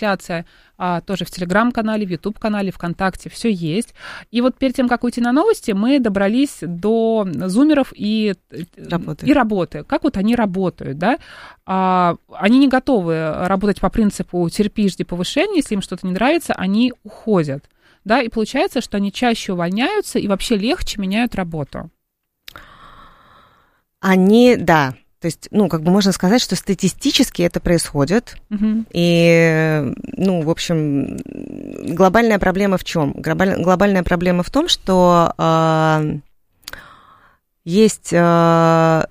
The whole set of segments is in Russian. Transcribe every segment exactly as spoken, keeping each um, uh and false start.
трансляция а, тоже в Телеграм-канале, в Ютуб-канале, ВКонтакте, все есть. И вот перед тем, как уйти на новости, мы добрались до зумеров и работы. И работы. Как вот они работают, да? А, они не готовы работать по принципу терпи, жди повышения, если им что-то не нравится, они уходят, да, и получается, что они чаще увольняются и вообще легче меняют работу. Они, да, то есть, ну, как бы можно сказать, что статистически это происходит, угу. И, ну, в общем, глобальная проблема в чем? Глобальная проблема в том, что э, есть, э,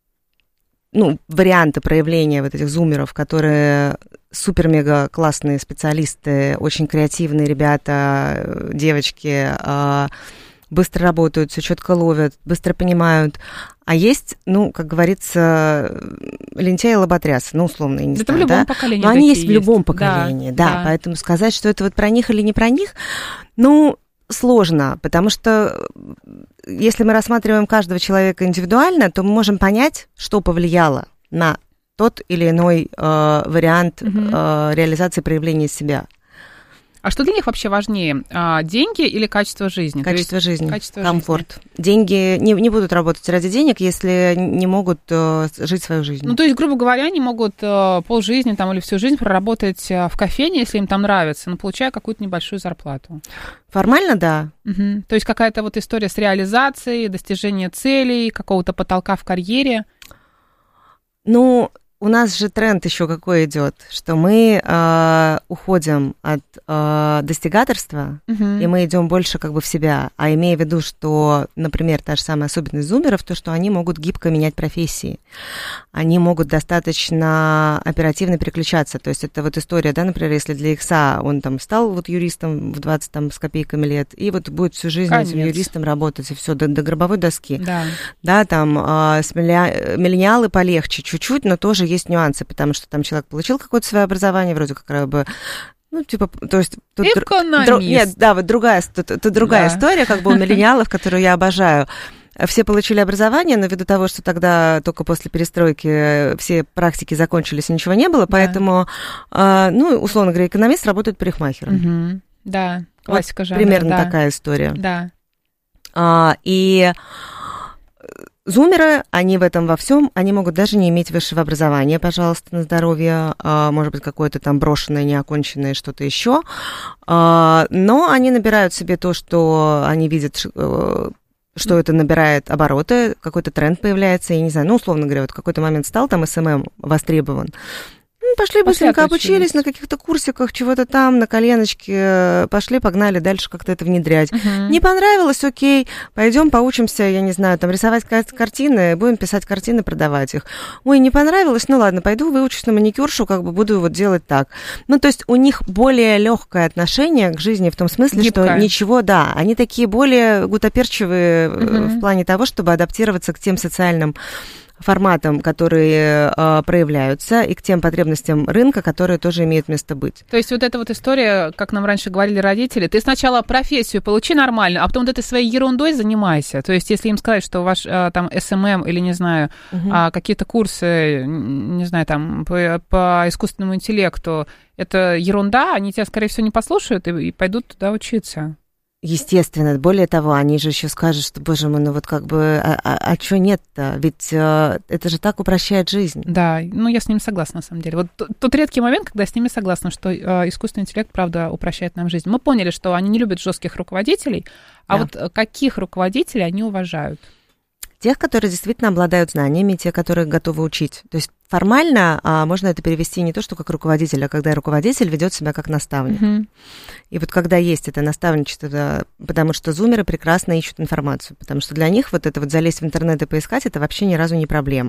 ну, варианты проявления вот этих зумеров, которые супер-мега классные специалисты, очень креативные ребята, девочки, э, быстро работают, все четко ловят, быстро понимают. А есть, ну, как говорится, лентяи и лоботрясы, ну, условно, я не это знаю, в любом да? поколении. Но они есть, есть в любом поколении, да, да, да. Поэтому сказать, что это вот про них или не про них, ну, сложно, потому что если мы рассматриваем каждого человека индивидуально, то мы можем понять, что повлияло на тот или иной э, вариант угу. э, реализации проявления себя. А что для них вообще важнее, деньги или качество жизни? Качество жизни, качество комфорт. Жизни. Деньги не, не будут работать ради денег, если не могут uh, жить свою жизнь. Ну, то есть, грубо говоря, они могут uh, полжизни там, или всю жизнь проработать uh, в кофейне, если им там нравится, но получая какую-то небольшую зарплату. Формально, да. Угу. То есть, какая-то вот история с реализацией, достижением целей, какого-то потолка в карьере. Ну... У нас же тренд еще какой идет, что мы э, уходим от э, достигаторства, uh-huh. и мы идем больше как бы в себя, а имея в виду, что, например, та же самая особенность зумеров, то, что они могут гибко менять профессии, они могут достаточно оперативно переключаться, то есть это вот история, да, например, если для Икса он там стал вот юристом в двадцать там, с копейками лет, и вот будет всю жизнь Конец. этим юристом работать, и все до, до гробовой доски, да, да там э, с милли... миллениалы полегче чуть-чуть, но тоже есть нюансы, потому что там человек получил какое-то свое образование, вроде как бы, ну, типа, то есть... Тут Экономист. Дру... Нет, да, вот другая, тут, тут другая да. история, как бы у миллениалов, которую я обожаю. Все получили образование, но ввиду того, что тогда только после перестройки все практики закончились, и ничего не было, поэтому, да. э, ну, условно говоря, экономист работает парикмахером. Угу. Да, классика вот жанра. Примерно да. такая история. Да. А, и... Зумеры, они в этом во всем, они могут даже не иметь высшего образования, пожалуйста, на здоровье, может быть, какое-то там брошенное, неоконченное, что-то еще, но они набирают себе то, что они видят, что это набирает обороты, какой-то тренд появляется, я не знаю, ну, условно говоря, вот в какой-то момент стал там эс эм эм востребован. Пошли быстренько, обучились на каких-то курсиках, чего-то там, на коленочке, пошли, погнали дальше как-то это внедрять. Uh-huh. Не понравилось, окей, пойдем поучимся, я не знаю, там, рисовать картины, будем писать картины, продавать их. Ой, не понравилось, ну ладно, пойду выучусь на маникюршу, как бы буду вот делать так. Ну, то есть у них более легкое отношение к жизни в том смысле, Гибкая. что ничего, да, они такие более гутоперчивые uh-huh. в плане того, чтобы адаптироваться к тем социальным форматам, которые э, проявляются, и к тем потребностям рынка, которые тоже имеют место быть. То есть вот эта вот история, как нам раньше говорили родители, ты сначала профессию получи нормально, а потом вот этой своей ерундой занимайся. То есть если им сказать, что ваш э, там эс эм эм или, не знаю, угу. э, какие-то курсы, не знаю, там, по, по искусственному интеллекту, это ерунда, они тебя, скорее всего, не послушают и, и пойдут туда учиться. Естественно. Более того, они же еще скажут, что, боже мой, ну вот как бы, а, а, а что нет-то? Ведь э, это же так упрощает жизнь. Да, ну я с ними согласна, на самом деле. Вот т- тот редкий момент, когда я с ними согласна, что э, искусственный интеллект, правда, упрощает нам жизнь. Мы поняли, что они не любят жестких руководителей, а да. вот каких руководителей они уважают? Тех, которые действительно обладают знаниями, те, которые готовы учить. То есть формально а, можно это перевести не то, что как руководитель, а когда руководитель ведет себя как наставник. Mm-hmm. И вот когда есть это наставничество, потому что зумеры прекрасно ищут информацию, потому что для них вот это вот залезть в интернет и поискать, это вообще ни разу не проблема.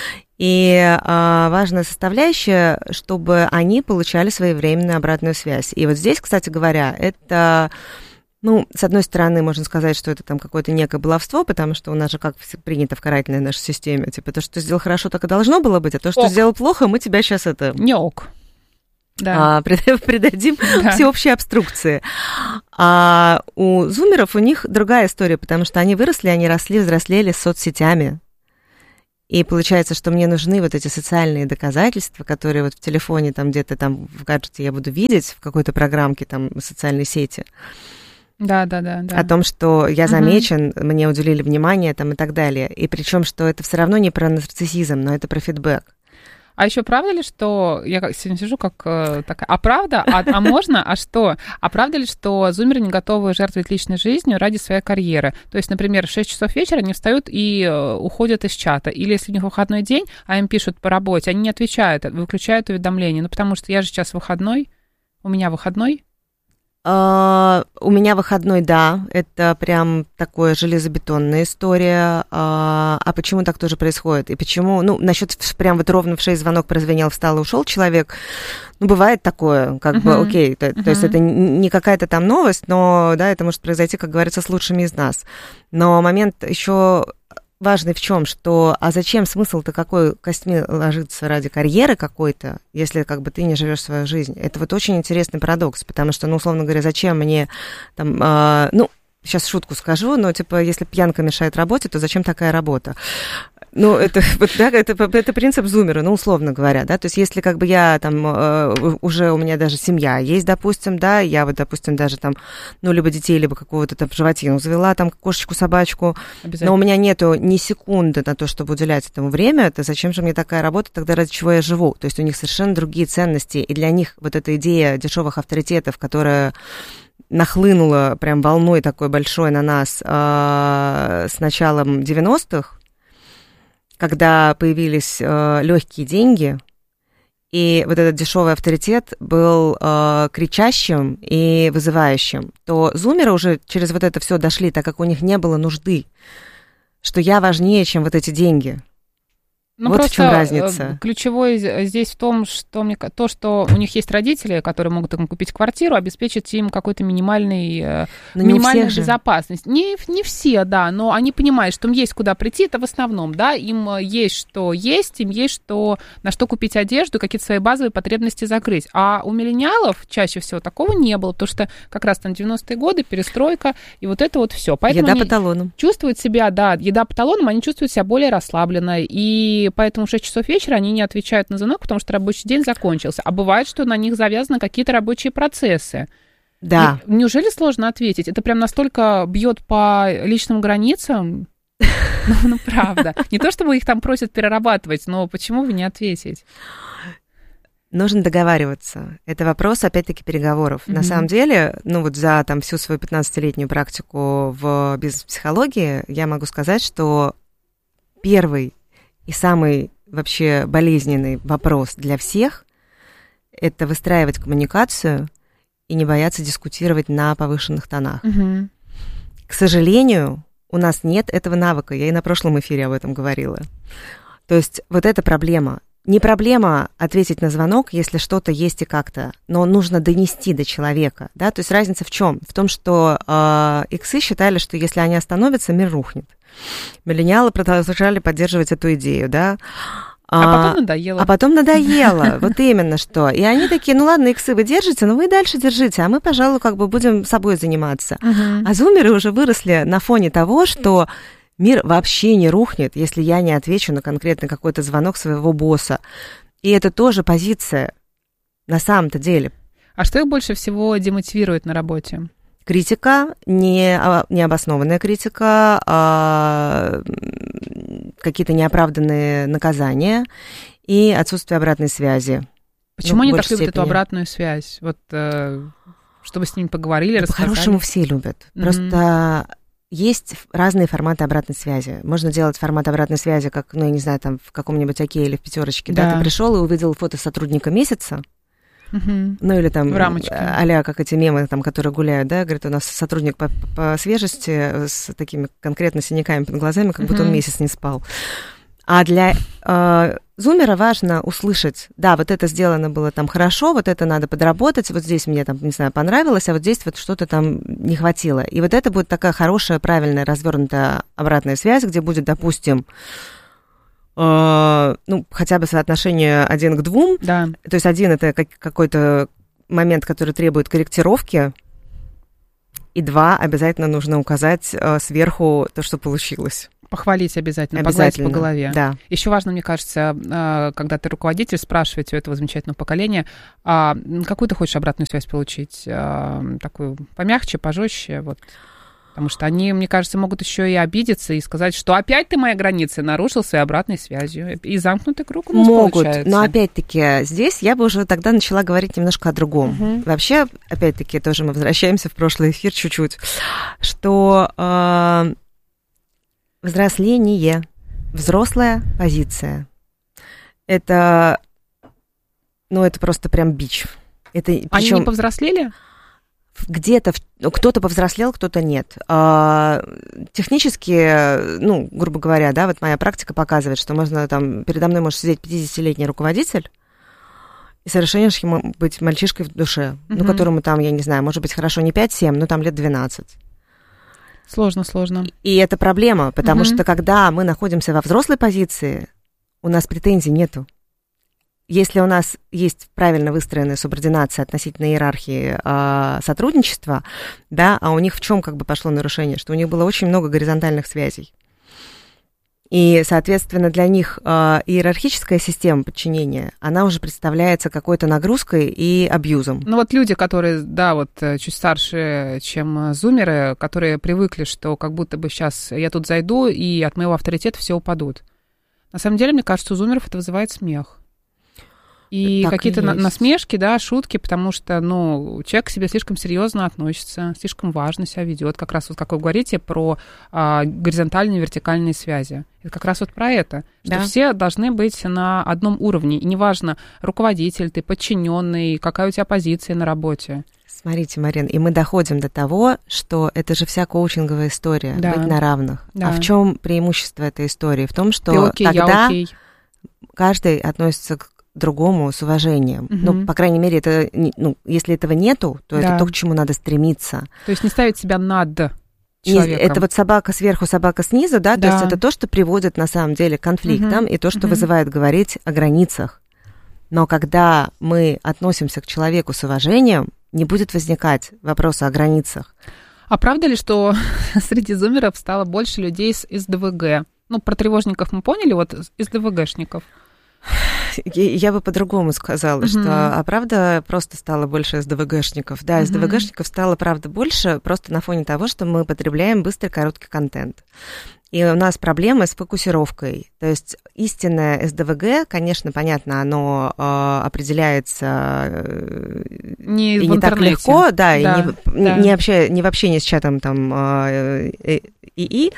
И а, важная составляющая, чтобы они получали своевременную обратную связь. И вот здесь, кстати говоря, это... Ну, с одной стороны, можно сказать, что это там какое-то некое баловство, потому что у нас же как принято в карательной нашей системе, типа, то, что ты сделал хорошо, так и должно было быть, а то, что ок. сделал плохо, мы тебя сейчас это... Не ок. Да. А, придадим да. всеобщей обструкции. А у зумеров у них другая история, потому что они выросли, они росли, взрослели с соцсетями. И получается, что мне нужны вот эти социальные доказательства, которые вот в телефоне, там где-то там в гаджете я буду видеть, в какой-то программке там социальной сети. Да, да, да, да. О том, что я замечен, угу. мне уделили внимание там, и так далее. И причем, что это все равно не про нарциссизм, но это про фидбэк. А еще правда ли, что... Я сегодня сижу как э, такая... А правда? А, а можно? А что? А правда ли, что зумеры не готовы жертвовать личной жизнью ради своей карьеры? То есть, например, в шесть часов вечера они встают и э, уходят из чата. Или если у них выходной день, а им пишут по работе, они не отвечают, выключают уведомления. Ну, потому что я же сейчас выходной, у меня выходной. Uh, у меня выходной, да, это прям такая железобетонная история. Uh, а почему так тоже происходит? И почему, ну, насчет прям вот ровно в шесть звонок прозвенел, встал и ушел человек, ну, бывает такое, как uh-huh. бы, окей, то, uh-huh. то есть это не какая-то там новость, но, да, это может произойти, как говорится, с лучшими из нас. Но момент еще... важный в чем, что, а зачем смысл-то какой костьми ложиться ради карьеры какой-то, если как бы ты не живешь свою жизнь? Это вот очень интересный парадокс, потому что, ну, условно говоря, зачем мне там, э, ну, сейчас шутку скажу, но, типа, если пьянка мешает работе, то зачем такая работа? Ну, это, да, это, это принцип зумера, ну, условно говоря, да, то есть если как бы я там, э, уже у меня даже семья есть, допустим, да, я вот, допустим, даже там, ну, либо детей, либо какого-то там животину завела, там, кошечку, собачку, но у меня нету ни секунды на то, чтобы уделять этому время, то зачем же мне такая работа, тогда ради чего я живу? То есть у них совершенно другие ценности, и для них вот эта идея дешевых авторитетов, которая нахлынула прям волной такой большой на нас э, с началом девяностых, когда появились э, легкие деньги, и вот этот дешевый авторитет был э, кричащим и вызывающим, то зумеры уже через вот это все дошли, так как у них не было нужды, что я важнее, чем вот эти деньги. Ну, вот просто в чем разница. Ключевое здесь в том, что мне, то, что у них есть родители, которые могут им купить квартиру, обеспечить им какой-то минимальный, минимальную безопасность. Не, не все, да, но они понимают, что им есть куда прийти, это в основном, да, им есть что есть, им есть что, на что купить одежду, какие-то свои базовые потребности закрыть. А у миллениалов чаще всего такого не было, потому что как раз там девяностые годы, перестройка, и вот это вот все. Поэтому еда они по талонам. Чувствуют себя, да, еда по талонам, они чувствуют себя более расслабленно, и поэтому в шесть часов вечера они не отвечают на звонок, потому что рабочий день закончился. А бывает, что на них завязаны какие-то рабочие процессы. Да. И неужели сложно ответить? Это прям настолько бьет по личным границам? Ну, ну, правда. Не то, чтобы их там просят перерабатывать, но почему бы не ответить? Нужно договариваться. Это вопрос, опять-таки, переговоров. Mm-hmm. На самом деле, ну вот за там всю свою пятнадцатилетнюю практику в бизнес-психологии я могу сказать, что первый и самый вообще болезненный вопрос для всех – это выстраивать коммуникацию и не бояться дискутировать на повышенных тонах. Mm-hmm. К сожалению, у нас нет этого навыка. Я и на прошлом эфире об этом говорила. То есть вот эта проблема. Не проблема ответить на звонок, если что-то есть и как-то, но нужно донести до человека. Да? То есть разница в чем? В том, что э, иксы считали, что если они остановятся, мир рухнет. Миллениалы продолжали поддерживать эту идею, да. А, а потом надоело. А потом надоело, вот именно что. И они такие, ну ладно, иксы вы держите, но вы и дальше держите, а мы, пожалуй, как бы будем собой заниматься. Uh-huh. А зумеры уже выросли на фоне того, что мир вообще не рухнет, если я не отвечу на конкретный какой-то звонок своего босса. И это тоже позиция на самом-то деле. А что их больше всего демотивирует на работе? Критика, не, необоснованная критика, а какие-то неоправданные наказания и отсутствие обратной связи. Почему ну, они так любят эту обратную связь? Вот, э, чтобы с ними поговорили, да рассказали? По-хорошему все любят. Mm-hmm. Просто есть разные форматы обратной связи. Можно делать формат обратной связи, как, ну, я не знаю, там в каком-нибудь Окее или в Пятерочке. Да. Да, ты пришел и увидел фото сотрудника месяца. Uh-huh. Ну, или там а-ля, как эти мемы, там, которые гуляют, да, говорит, у нас сотрудник по, по свежести с такими конкретно синяками под глазами, как uh-huh. будто он месяц не спал. А для э, зумера важно услышать, да, вот это сделано было там хорошо, вот это надо подработать, вот здесь мне там, не знаю, понравилось, а вот здесь вот что-то там не хватило. И вот это будет такая хорошая, правильная, развернутая обратная связь, где будет, допустим, ну, хотя бы соотношение один к двум. Да. То есть один – это как, какой-то момент, который требует корректировки, И два, обязательно нужно указать э, сверху то, что получилось. Похвалить обязательно, обязательно, погладить по голове. Да. Еще важно, мне кажется, когда ты руководитель, спрашиваете у этого замечательного поколения, а какую ты хочешь обратную связь получить? Такую помягче, пожестче, вот. Потому что они, мне кажется, могут еще и обидеться и сказать, что опять ты мои границы нарушил своей обратной связью. И замкнутый круг у нас могут, получается. Но опять-таки здесь я бы уже тогда начала говорить немножко о другом. Угу. Вообще, опять-таки, тоже мы возвращаемся в прошлый эфир чуть-чуть, что э, взросление, взрослая позиция, это, ну, это просто прям бич. Это, Они причем... не повзрослели? Где-то кто-то повзрослел, кто-то нет. А, технически, ну, грубо говоря, да, вот моя практика показывает, что можно там, передо мной может сидеть пятидесятилетний руководитель и совершенно быть мальчишкой в душе, mm-hmm. ну, которому там, я не знаю, может быть, хорошо не пять-семь, но там лет двенадцать. Сложно, сложно. И это проблема, потому mm-hmm. что когда мы находимся во взрослой позиции, у нас претензий нету. Если у нас есть правильно выстроенная субординация относительно иерархии э, сотрудничества, да, а у них в чем как бы пошло нарушение, что у них было очень много горизонтальных связей. И, соответственно, для них э, иерархическая система подчинения, она уже представляется какой-то нагрузкой и абьюзом. Ну вот люди, которые, да, вот чуть старше, чем зумеры, которые привыкли, что как будто бы сейчас я тут зайду, и от моего авторитета все упадут. На самом деле, мне кажется, у зумеров это вызывает смех. И так какие-то и насмешки, да, шутки, потому что, ну, человек к себе слишком серьезно относится, слишком важно себя ведет. Как раз вот, как вы говорите, про а, горизонтальные и вертикальные связи. Это как раз вот про это, что да. все должны быть на одном уровне. И неважно, руководитель ты, подчиненный, какая у тебя позиция на работе. Смотрите, Марин, и мы доходим до того, что это же вся коучинговая история, да. быть на равных. Да. А в чем преимущество этой истории? В том, что окей, тогда я каждый относится к другому с уважением. Угу. Ну, по крайней мере, это, ну, если этого нету, то да. это то, к чему надо стремиться. То есть не ставить себя над человеком. Это вот собака сверху, собака снизу, да? да, то есть это то, что приводит на самом деле к конфликтам, угу. и то, что угу. вызывает говорить о границах. Но когда мы относимся к человеку с уважением, не будет возникать вопроса о границах. А правда ли, что среди зумеров стало больше людей с эс дэ вэ гэ? Ну, про тревожников мы поняли, вот эс дэ вэ гэшников. Я бы по-другому сказала, uh-huh. что, а правда, просто стало больше эс дэ вэ гэшников. Да, uh-huh. эс дэ вэ гэшников стало, правда, больше просто на фоне того, что мы потребляем быстрый, короткий контент. И у нас проблемы с фокусировкой. То есть истинное эс дэ вэ гэ, конечно, понятно, оно э, определяется э, не и в не так легко, да, да, и не, да. не, общая, не в общении с чатом там э, э, ИИ,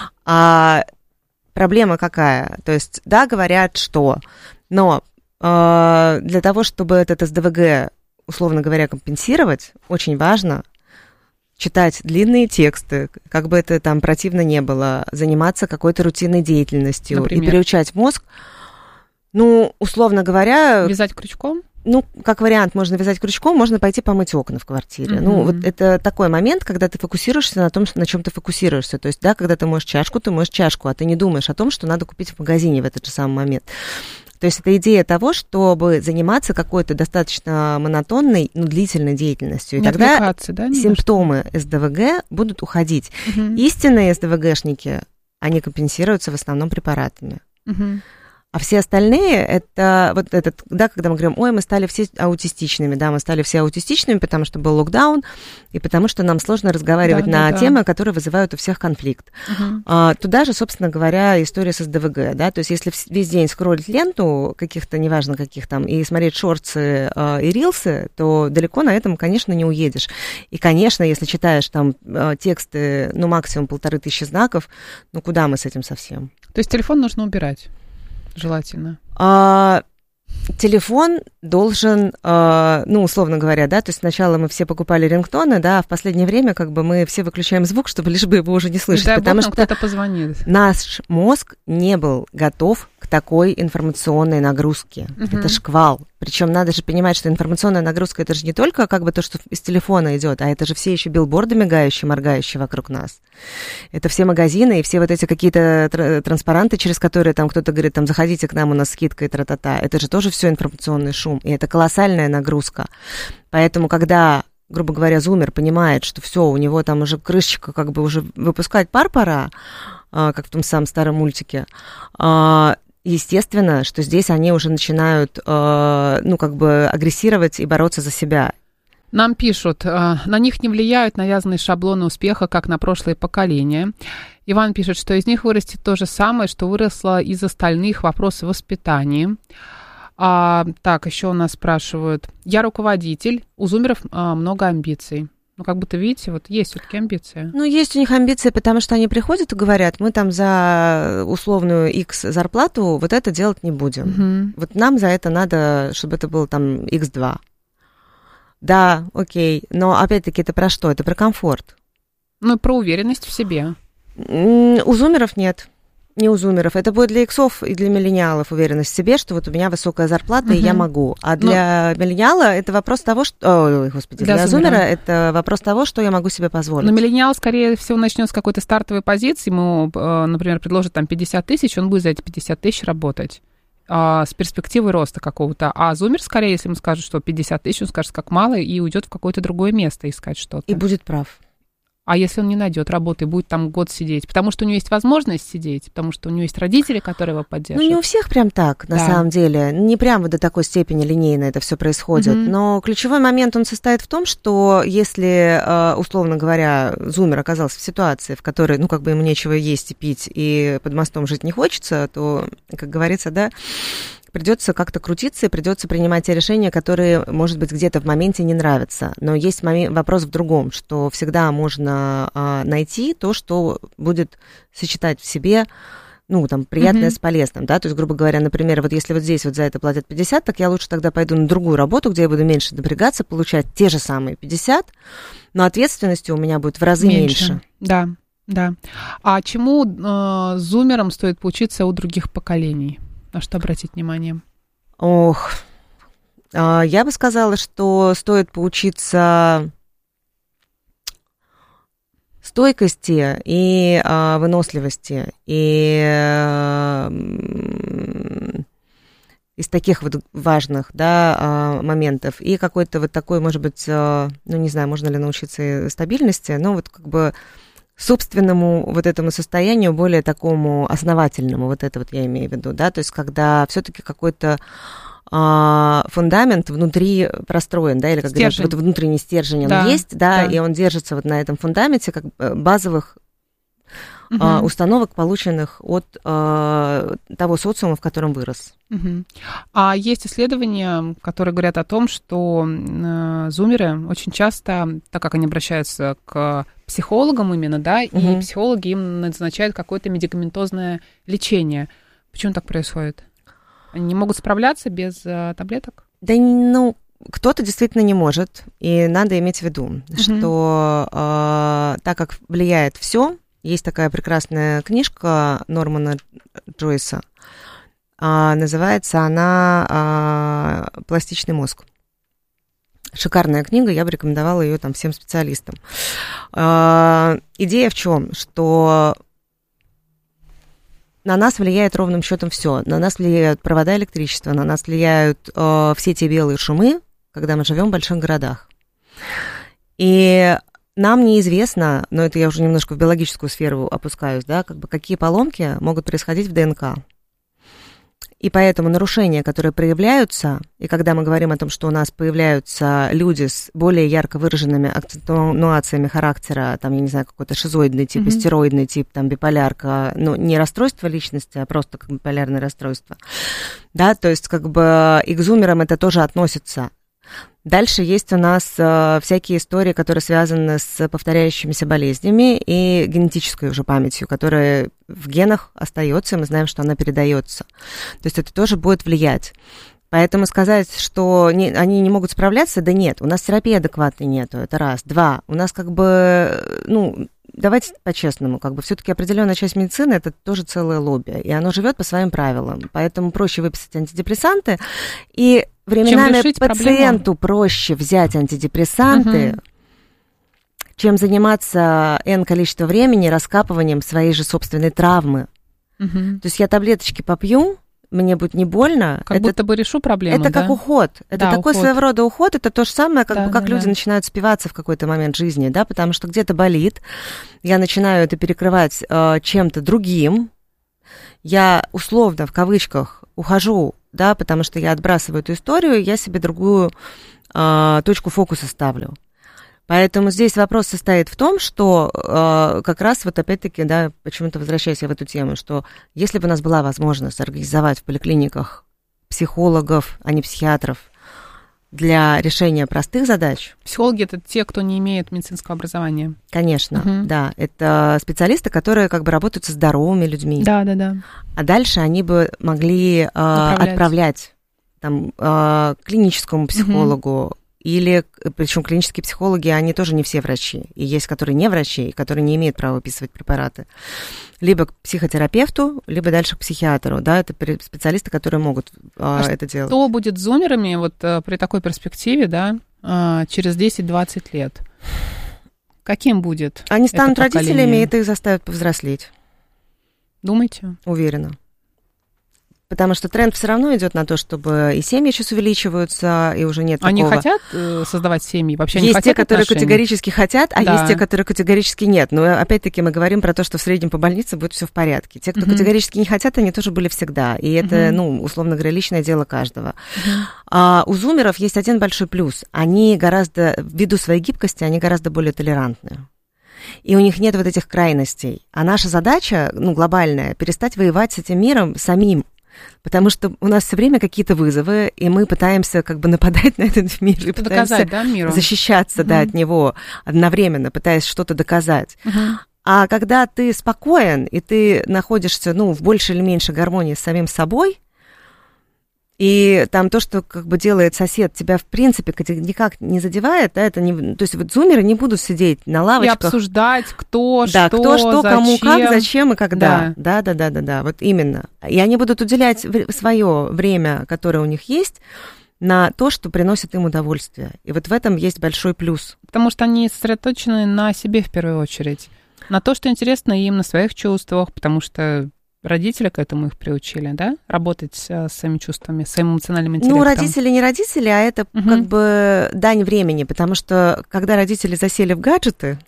а проблема какая? То есть, да, говорят, что, но э, для того, чтобы этот эс дэ вэ гэ, условно говоря, компенсировать, очень важно читать длинные тексты, как бы это там противно не было, заниматься какой-то рутинной деятельностью. Например? И приучать мозг, ну, условно говоря... Вязать крючком? Ну, как вариант, можно вязать крючком, можно пойти помыть окна в квартире. Mm-hmm. Ну, вот это такой момент, когда ты фокусируешься на том, на чем ты фокусируешься. То есть, да, когда ты моешь чашку, ты моешь чашку, а ты не думаешь о том, что надо купить в магазине в этот же самый момент. То есть это идея того, чтобы заниматься какой-то достаточно монотонной, но длительной деятельностью. И не тогда да, симптомы эс дэ вэ гэ будут уходить. Mm-hmm. Истинные эс дэ вэ гэшники, они компенсируются в основном препаратами. Mm-hmm. А все остальные, это вот этот, да, когда мы говорим, ой, мы стали все аутистичными, да, мы стали все аутистичными, потому что был локдаун, и потому что нам сложно разговаривать да, на да, темы, да. которые вызывают у всех конфликт. Uh-huh. А, туда же, собственно говоря, история с эс дэ вэ гэ, да, то есть если весь день скроллить ленту каких-то, неважно каких там, и смотреть шортсы а, и рилсы, то далеко на этом, конечно, не уедешь. И, конечно, если читаешь там тексты, ну, максимум полторы тысячи знаков, ну, куда мы с этим совсем? То есть телефон нужно убирать? Желательно. А, телефон должен, а, ну, условно говоря, да, то есть сначала мы все покупали рингтоны, да, а в последнее время как бы мы все выключаем звук, чтобы лишь бы его уже не слышать. Да, потому что кто-то позвонит. Наш мозг не был готов к такой информационной нагрузке. Uh-huh. Это шквал. Причем надо же понимать, что информационная нагрузка, это же не только как бы то, что из телефона идет, а это же все еще билборды мигающие, моргающие вокруг нас. Это все магазины и все вот эти какие-то тр- транспаранты, через которые там кто-то говорит, там, заходите к нам, у нас скидка и тра-та-та. Это же тоже все информационный шум, и это колоссальная нагрузка. Поэтому, когда грубо говоря, зумер понимает, что все, у него там уже крышечка, как бы уже выпускать пар пора, как в том самом старом мультике, естественно, что здесь они уже начинают, ну, как бы агрессировать и бороться за себя. Нам пишут, на них не влияют навязанные шаблоны успеха, как на прошлые поколения. Иван пишет, что из них вырастет то же самое, что выросло из остальных вопросы воспитания. А, так, еще у нас спрашивают. Я руководитель, у зумеров а, много амбиций. Ну, как будто, видите, вот есть все-таки амбиции. Ну, есть у них амбиции, потому что они приходят и говорят, мы там за условную X зарплату вот это делать не будем. Угу. Вот нам за это надо, чтобы это было там икс два. Да, окей, но опять-таки это про что? Это про комфорт. Ну, про уверенность в себе. У зумеров нет. Не у зумеров. Это будет для иксов и для миллениалов уверенность в себе, что вот у меня высокая зарплата, uh-huh. и я могу. А для Но... миллениала это вопрос того, что... Ой, господи, для, для зумера это вопрос того, что я могу себе позволить. Но миллениал, скорее всего, начнет с какой-то стартовой позиции. Ему, например, предложат там пятьдесят тысяч, он будет за эти пятьдесят тысяч работать а, с перспективой роста какого-то. А зумер, скорее, если ему скажут, что пятьдесят тысяч, он скажет, как мало, и уйдет в какое-то другое место искать что-то. И будет прав. А если он не найдет работы и будет там год сидеть? Потому что у него есть возможность сидеть, потому что у него есть родители, которые его поддерживают. Ну, не у всех прям так, на да. самом деле. Не прям вот до такой степени линейно это все происходит. Mm-hmm. Но ключевой момент, он состоит в том, что если, условно говоря, зумер оказался в ситуации, в которой, ну, как бы ему нечего есть и пить, и под мостом жить не хочется, то, как говорится, да, придется как-то крутиться и придется принимать те решения, которые, может быть, где-то в моменте не нравятся. Но есть момент, вопрос в другом, что всегда можно а, найти то, что будет сочетать в себе, ну, там, приятное mm-hmm. с полезным, да, то есть, грубо говоря, например, вот если вот здесь вот за это платят пятьдесят, так я лучше тогда пойду на другую работу, где я буду меньше напрягаться, получать те же самые пятьдесят, но ответственности у меня будет в разы меньше. меньше. Да, да. А чему э, зумерам стоит поучиться у других поколений? На что обратить внимание? Ох, я бы сказала, что стоит поучиться стойкости и выносливости. И из таких вот важных, да, моментов. И какой-то вот такой, может быть, ну, не знаю, можно ли научиться стабильности, но вот как бы собственному вот этому состоянию, более такому основательному, вот это вот я имею в виду, да, то есть когда все-таки какой-то а, фундамент внутри простроен, да, или как говорят, вот внутренний стержень он да, есть, да, да, и он держится вот на этом фундаменте как базовых угу. а, установок, полученных от а, того социума, в котором вырос. Угу. А есть исследования, которые говорят о том, что э, зумеры очень часто, так как они обращаются к психологам именно, да, угу. и психологи им назначают какое-то медикаментозное лечение. Почему так происходит? Они не могут справляться без э, таблеток? Да, ну, кто-то действительно не может, и надо иметь в виду, угу. что э, так как влияет все. Есть такая прекрасная книжка Нормана Джойса. А, называется она а, «Пластичный мозг». Шикарная книга, я бы рекомендовала ее там всем специалистам. А, идея в чем? Что на нас влияет ровным счетом все. На нас влияют провода электричества, на нас влияют а, все те белые шумы, когда мы живем в больших городах. И нам неизвестно, но это я уже немножко в биологическую сферу опускаюсь, да, как бы какие поломки могут происходить в ДНК. И поэтому нарушения, которые проявляются, и когда мы говорим о том, что у нас появляются люди с более ярко выраженными акцентуациями характера, там, я не знаю, какой-то шизоидный тип, mm-hmm. истероидный тип, там, биполярка, ну, не расстройство личности, а просто как биполярное расстройство, да, то есть как бы и к зумерам это тоже относится. Дальше есть у нас э, всякие истории, которые связаны с повторяющимися болезнями и генетической уже памятью, которая в генах остается, и мы знаем, что она передается. То есть это тоже будет влиять. Поэтому сказать, что не, они не могут справляться, да нет, у нас терапии адекватной нету, это раз. Два, у нас как бы, ну, давайте по-честному, как бы все-таки определенная часть медицины это тоже целое лобби, и оно живет по своим правилам. Поэтому проще выписать антидепрессанты, и временами пациенту проблему. Проще взять антидепрессанты, угу. чем заниматься N количество времени раскапыванием своей же собственной травмы. Угу. То есть я таблеточки попью, мне будет не больно. Как это, будто бы решу проблему, Это да? как уход. Это да, такой уход. своего рода уход. Это то же самое, как, да, бы, как да, люди да. начинают спиваться в какой-то момент жизни, да, потому что где-то болит, я начинаю это перекрывать э, чем-то другим, я условно, в кавычках, ухожу, да, потому что я отбрасываю эту историю, я себе другую э, точку фокуса ставлю. Поэтому здесь вопрос состоит в том, что э, как раз вот опять-таки, да, почему-то возвращаясь я в эту тему, что если бы у нас была возможность организовать в поликлиниках психологов, а не психиатров, для решения простых задач. Психологи – это те, кто не имеет медицинского образования. Конечно, угу. да. Это специалисты, которые как бы работают со здоровыми людьми. Да, да, да. А дальше они бы могли э, отправлять, отправлять там, э, клиническому психологу, угу. или, причем клинические психологи, они тоже не все врачи. И есть, которые не врачи, которые не имеют права выписывать препараты. Либо к психотерапевту, либо дальше к психиатру. Да, это специалисты, которые могут а, а это делать. Что будет с зумерами вот при такой перспективе, да, через десять-двадцать лет? Каким будет? Они станут родителями, и это их заставит повзрослеть. Думаете? Уверена. Потому что тренд все равно идет на то, чтобы и семьи сейчас увеличиваются, и уже нет они такого... Они хотят э, создавать семьи? Вообще есть они хотят те, которые отношений? Категорически хотят, а да. есть те, которые категорически нет. Но опять-таки мы говорим про то, что в среднем по больнице будет все в порядке. Те, кто uh-huh. категорически не хотят, они тоже были всегда. И это, uh-huh. ну, условно говоря, личное дело каждого. Uh-huh. А у зумеров есть один большой плюс. Они гораздо, ввиду своей гибкости, они гораздо более толерантны. И у них нет вот этих крайностей. А наша задача, ну, глобальная, перестать воевать с этим миром самим. Потому что у нас все время какие-то вызовы, и мы пытаемся как бы нападать на этот мир, и пытаемся доказать, да, миру? защищаться угу. да, от него одновременно, пытаясь что-то доказать. Угу. А когда ты спокоен, и ты находишься, ну, в большей или меньшей гармонии с самим собой, и там то, что как бы делает сосед, тебя в принципе никак не задевает, да, это не, то есть вот зумеры не будут сидеть на лавочках. И обсуждать, кто, да, что, кто, что, зачем. кому, как, зачем и когда. Да. да, да, да, да, да, вот именно. И они будут уделять свое время, которое у них есть, на то, что приносит им удовольствие. И вот в этом есть большой плюс. Потому что они сосредоточены на себе в первую очередь, на то, что интересно им, на своих чувствах, потому что родители к этому их приучили, да? Работать с своими чувствами, своим эмоциональным интеллектом. Ну, родители не родители, а это угу. как бы дань времени, потому что когда родители засели в гаджеты...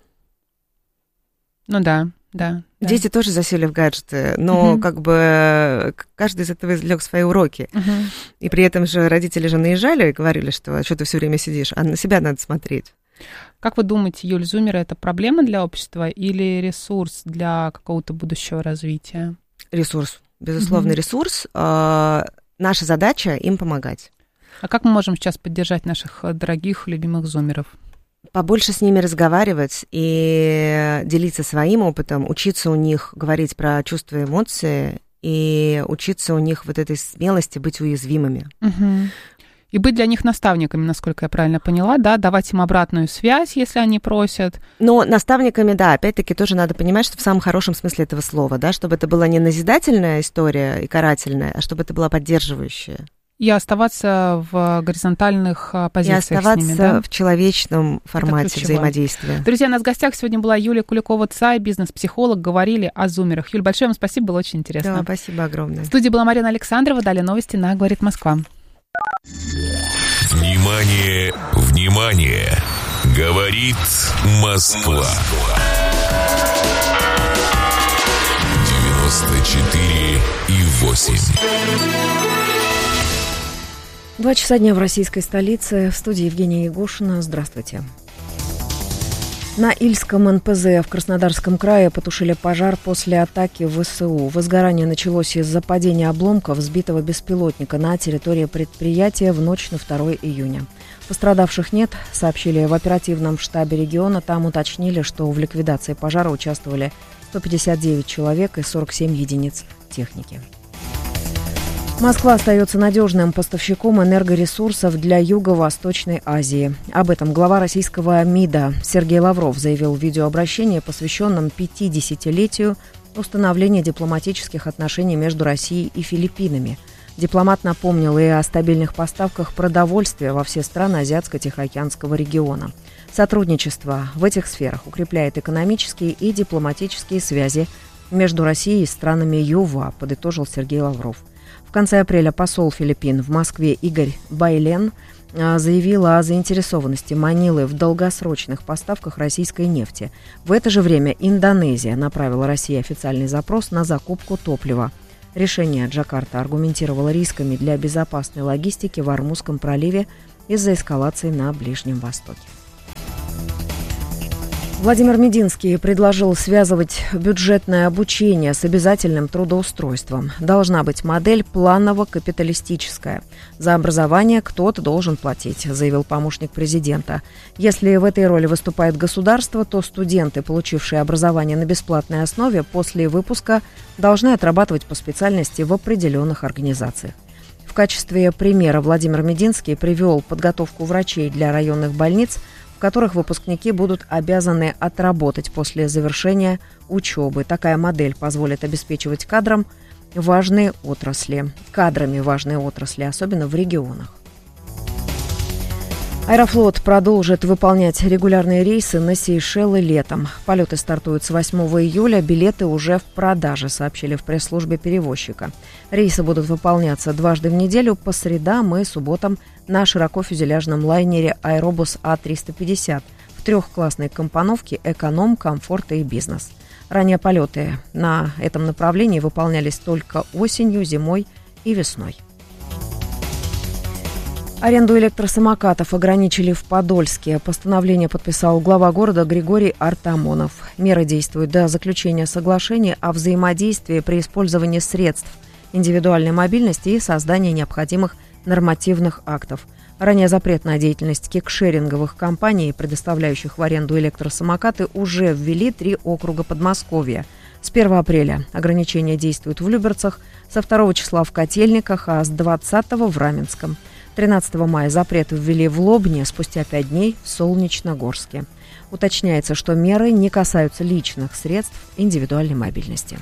Ну да, да. Дети да. тоже засели в гаджеты, но угу. как бы каждый из этого извлек свои уроки. Угу. И при этом же родители же наезжали и говорили, что что ты все время сидишь, а на себя надо смотреть. Как вы думаете, Юль, зумеры — это проблема для общества или ресурс для какого-то будущего развития? Ресурс, безусловно, mm-hmm. ресурс. А, наша задача им помогать. А как мы можем сейчас поддержать наших дорогих, любимых зумеров? Побольше с ними разговаривать и делиться своим опытом, учиться у них говорить про чувства и эмоции, и учиться у них вот этой смелости быть уязвимыми. Mm-hmm. И быть для них наставниками, насколько я правильно поняла, да, давать им обратную связь, если они просят. Но наставниками, да, опять-таки тоже надо понимать, что в самом хорошем смысле этого слова, да, чтобы это была не назидательная история и карательная, а чтобы это была поддерживающая. И оставаться в горизонтальных позициях с ними, да? И оставаться в человечном формате взаимодействия. Друзья, у нас в гостях сегодня была Юлия Куликова-Цай, бизнес-психолог. Говорили о зумерах. Юль, большое вам спасибо, было очень интересно. Да, спасибо огромное. В студии была Марина Александрова. Далее новости на «Говорит Москва». Внимание, внимание! Говорит Москва. девяносто четыре и восемь. Два часа дня в российской столице. В студии Евгения Егошина. Здравствуйте. На Ильском эн пэ зэ в Краснодарском крае потушили пожар после атаки вэ эс у. Возгорание началось из-за падения обломков сбитого беспилотника на территории предприятия в ночь на второе июня. Пострадавших нет, сообщили в оперативном штабе региона. Там уточнили, что в ликвидации пожара участвовали сто пятьдесят девять человек и сорок семь единиц техники. Москва остается надежным поставщиком энергоресурсов для Юго-Восточной Азии. Об этом глава российского МИДа Сергей Лавров заявил в видеообращении, посвященном пятидесятилетию установления дипломатических отношений между Россией и Филиппинами. Дипломат напомнил и о стабильных поставках продовольствия во все страны Азиатско-Тихоокеанского региона. Сотрудничество в этих сферах укрепляет экономические и дипломатические связи между Россией и странами ЮВА, подытожил Сергей Лавров. В конце апреля посол Филиппин в Москве Игорь Байлен заявил о заинтересованности Манилы в долгосрочных поставках российской нефти. В это же время Индонезия направила России официальный запрос на закупку топлива. Решение Джакарта аргументировало рисками для безопасной логистики в Ормузском проливе из-за эскалации на Ближнем Востоке. Владимир Мединский предложил связывать бюджетное обучение с обязательным трудоустройством. Должна быть модель планово-капиталистическая. За образование кто-то должен платить, заявил помощник президента. Если в этой роли выступает государство, то студенты, получившие образование на бесплатной основе, после выпуска должны отрабатывать по специальности в определенных организациях. В качестве примера Владимир Мединский привел подготовку врачей для районных больниц, в которых выпускники будут обязаны отработать после завершения учебы. Такая модель позволит обеспечивать кадрам важные отрасли, кадрами важные отрасли, особенно в регионах. Аэрофлот продолжит выполнять регулярные рейсы на Сейшелы летом. Полеты стартуют с восьмого июля, билеты уже в продаже, сообщили в пресс-службе перевозчика. Рейсы будут выполняться дважды в неделю по средам и субботам на широкофюзеляжном лайнере «Аэробус А триста пятьдесят» в трехклассной компоновке «Эконом», «Комфорт» и «Бизнес». Ранее полеты на этом направлении выполнялись только осенью, зимой и весной. Аренду электросамокатов ограничили в Подольске. Постановление подписал глава города Григорий Артамонов. Меры действуют до заключения соглашения о взаимодействии при использовании средств индивидуальной мобильности и создания необходимых нормативных актов. Ранее запрет на деятельность кикшеринговых компаний, предоставляющих в аренду электросамокаты, уже ввели три округа Подмосковья. С первого апреля ограничения действуют в Люберцах, со второго числа в Котельниках, а с двадцатого в Раменском. тринадцатого мая запрет ввели в Лобне, спустя пять дней в Солнечногорске. Уточняется, что меры не касаются личных средств индивидуальной мобильности.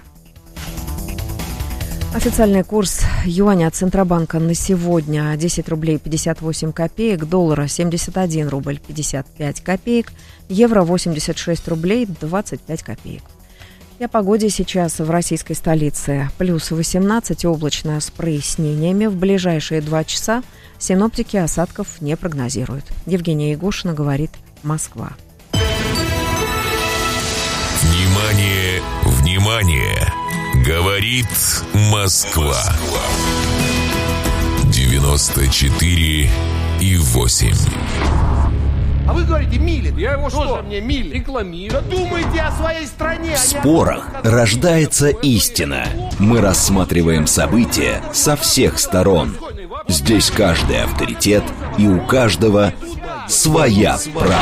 Официальный курс юаня от Центробанка на сегодня десять рублей пятьдесят восемь копеек, доллара семьдесят один рубль пятьдесят пять копеек, евро восемьдесят шесть рублей двадцать пять копеек. И о погоде сейчас в российской столице. Плюс восемнадцать, облачно с прояснениями. В ближайшие два часа синоптики осадков не прогнозируют. Евгения Егошина говорит «Москва». Внимание, внимание! Говорит Москва. девяносто четыре и восемь. А вы говорите, Милин. Я его что? Тоже мне Милин. Рекламирую. Да думайте о своей стране. В спорах рождается истина. Мы рассматриваем события со всех сторон. Здесь каждый авторитет, и у каждого своя правда.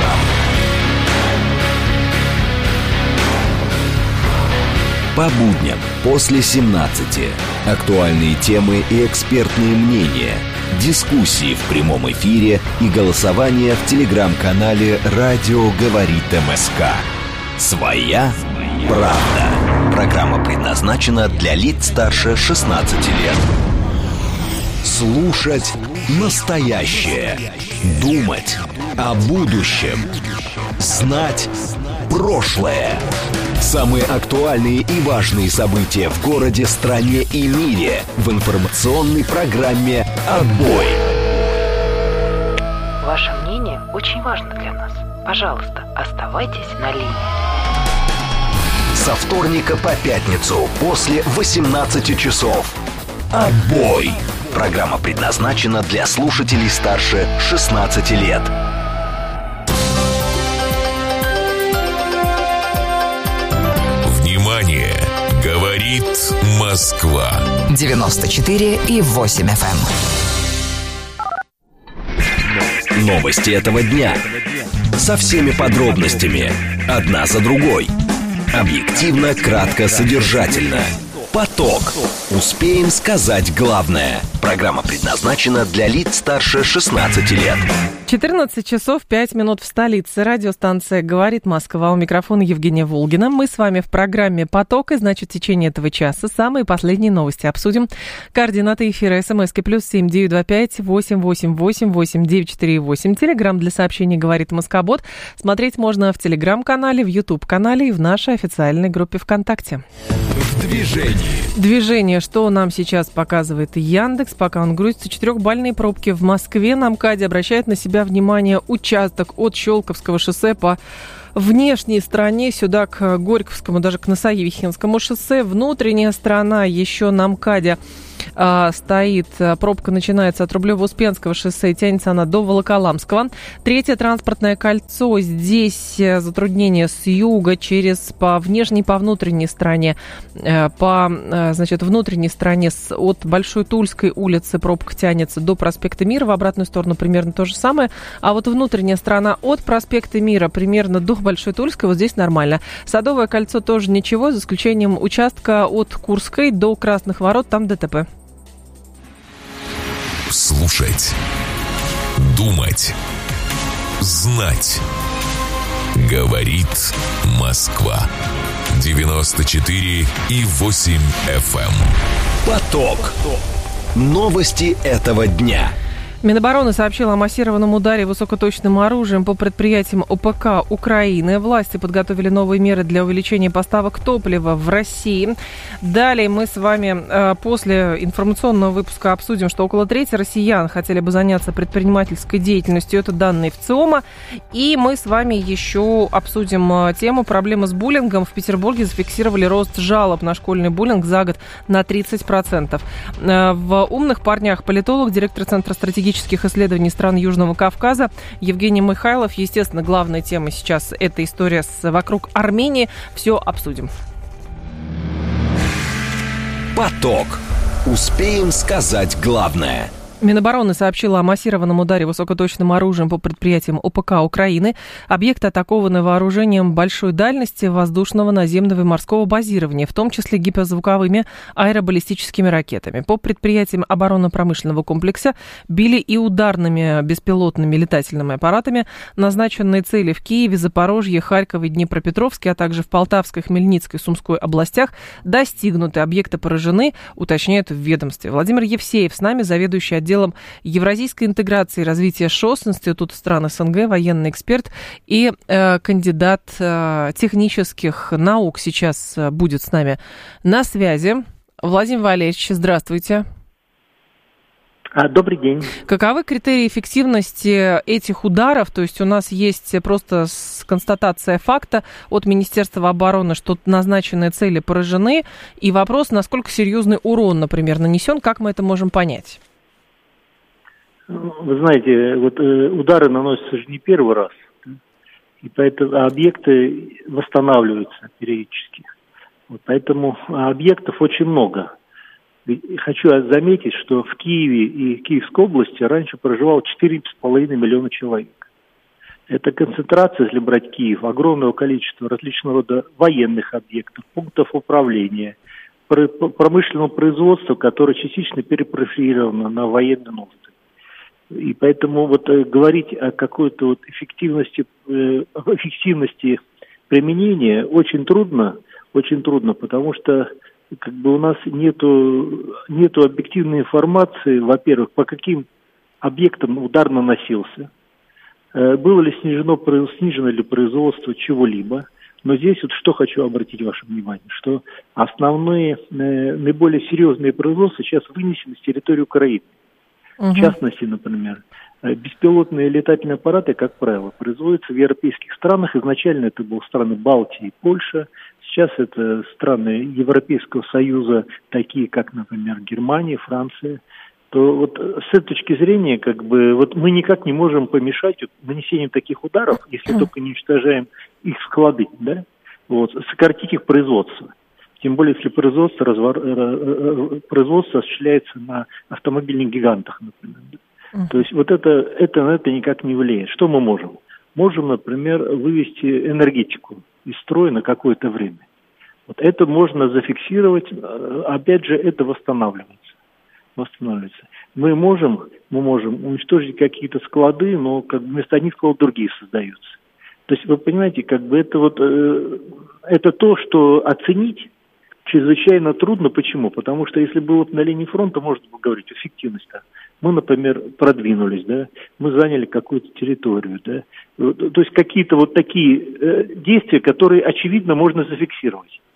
По будням после семнадцати. Актуальные темы и экспертные мнения. Дискуссии в прямом эфире и голосование в телеграм-канале «Радио говорит МСК». Своя правда. Программа предназначена для лиц старше шестнадцати лет. Слушать настоящее. Думать о будущем. Знать прошлое. Самые актуальные и важные события в городе, стране и мире в информационной программе «Отбой». Ваше мнение очень важно для нас. Пожалуйста, оставайтесь на линии. Со вторника по пятницу после восемнадцати часов. «Отбой». Программа предназначена для слушателей старше шестнадцати лет. Внимание! Говорит Москва. девяносто четыре и восемь эф эм. Новости этого дня. Со всеми подробностями. Одна за другой. Объективно, кратко, содержательно. Поток. Успеем сказать главное. Программа предназначена для лиц старше шестнадцати лет. четырнадцать часов пять минут в столице. Радиостанция «Говорит Москва». У микрофона Евгения Волгина. Мы с вами в программе «Поток». И, значит, в течение этого часа самые последние новости обсудим. Координаты эфира. СМСки плюс семь девять два пять восемь восемь восемь восемь девять четыре восемь. Телеграмм для сообщений «Говорит Москобот». Смотреть можно в телеграм-канале, в ютуб-канале и в нашей официальной группе ВКонтакте. в движении. Движение, что нам сейчас показывает Яндекс, пока он грузится. Четырехбальные пробки в Москве. На МКАДе обращает на себя внимание участок от Щелковского шоссе по внешней стороне сюда к Горьковскому, даже к Носоевихинскому шоссе. Внутренняя сторона еще на МКАДе а, стоит. Пробка начинается от Рублево-Успенского шоссе и тянется она до Волоколамского. Третье транспортное кольцо. Здесь затруднения с юга через по внешней, по внутренней стороне. По, значит, внутренней стороне с, от Большой Тульской улицы пробка тянется до проспекта Мира. В обратную сторону примерно то же самое. А вот внутренняя сторона от проспекта Мира примерно до Большой Тульской, вот здесь нормально. Садовое кольцо тоже ничего, за исключением участка от Курской до Красных Ворот, там ДТП. Слушать, думать, знать. Говорит Москва. девяносто четыре и восемь эф эм. Поток. Новости этого дня. Минобороны сообщила о массированном ударе высокоточным оружием по предприятиям ОПК Украины. Власти подготовили новые меры для увеличения поставок топлива в России. Далее мы с вами э, после информационного выпуска обсудим, что около трети россиян хотели бы заняться предпринимательской деятельностью. Это данные ВЦИОМа. И мы с вами еще обсудим э, тему проблемы с буллингом. В Петербурге зафиксировали рост жалоб на школьный буллинг за год на тридцать процентов. Э, в «Умных парнях» политолог, директор Центра стратегических исследований стран Южного Кавказа Евгений Михайлов. Естественно, главная тема сейчас – это история с, вокруг Армении. Все обсудим. Поток. Успеем сказать главное. Минобороны сообщила о массированном ударе высокоточным оружием по предприятиям ОПК Украины. Объекты атакованы вооружением большой дальности воздушного, наземного и морского базирования, в том числе гиперзвуковыми аэробаллистическими ракетами. По предприятиям оборонно-промышленного комплекса били и ударными беспилотными летательными аппаратами. Назначенные цели в Киеве, Запорожье, Харькове, Днепропетровске, а также в Полтавской, Хмельницкой и Сумской областях достигнуты. Объекты поражены, уточняют в ведомстве. Владимир Евсеев с нами, заведующий отделом евразийской интеграции и развития ШОС Института стран СНГ, военный эксперт и э, кандидат э, технических наук сейчас э, будет с нами на связи. Владимир Валерьевич, здравствуйте. Добрый день. Каковы критерии эффективности этих ударов? То есть у нас есть просто констатация факта от Министерства обороны, что назначенные цели поражены, и вопрос, насколько серьезный урон, например, нанесен, как мы это можем понять? Вы знаете, вот э, удары наносятся же не первый раз, да? И поэтому объекты восстанавливаются периодически. Вот поэтому объектов очень много. И хочу заметить, что в Киеве и Киевской области раньше проживало четыре с половиной миллиона человек. Это концентрация, если брать Киев, огромного количества различного рода военных объектов, пунктов управления, промышленного производства, которое частично перепрофилировано на военные нужды. И поэтому вот э, говорить о какой-то вот эффективности, э, эффективности применения очень трудно, очень трудно, потому что как бы у нас нету, нету объективной информации, во-первых, по каким объектам удар наносился, э, было ли снижено, снижено ли производство чего-либо. Но здесь вот что хочу обратить ваше внимание, что основные, э, наиболее серьезные производства сейчас вынесены с территории Украины. Uh-huh. В частности, например, беспилотные летательные аппараты, как правило, производятся в европейских странах. Изначально это были страны Балтии и Польша. Сейчас это страны Европейского Союза, такие как, например, Германия, Франция. То вот с этой точки зрения, как бы, вот мы никак не можем помешать вот, нанесению таких ударов, если uh-huh. только не уничтожаем их склады, да? Вот, сократить их производство. Тем более, если производство, развор... производство осуществляется на автомобильных гигантах, например. Uh-huh. То есть вот это, это на это никак не влияет. Что мы можем? Можем, например, вывести энергетику из строя на какое-то время. Вот это можно зафиксировать, опять же, это восстанавливается. восстанавливается. Мы можем, мы можем уничтожить какие-то склады, но как бы вместо одних складов другие создаются. То есть, вы понимаете, как бы это вот, э, это то, что оценить чрезвычайно трудно. Почему? Потому что если было бы на линии фронта, можно было говорить эффективность-то. Мы, например, продвинулись, да, мы заняли какую-то территорию, да. То есть какие-то вот такие э, действия, которые, очевидно, можно зафиксировать.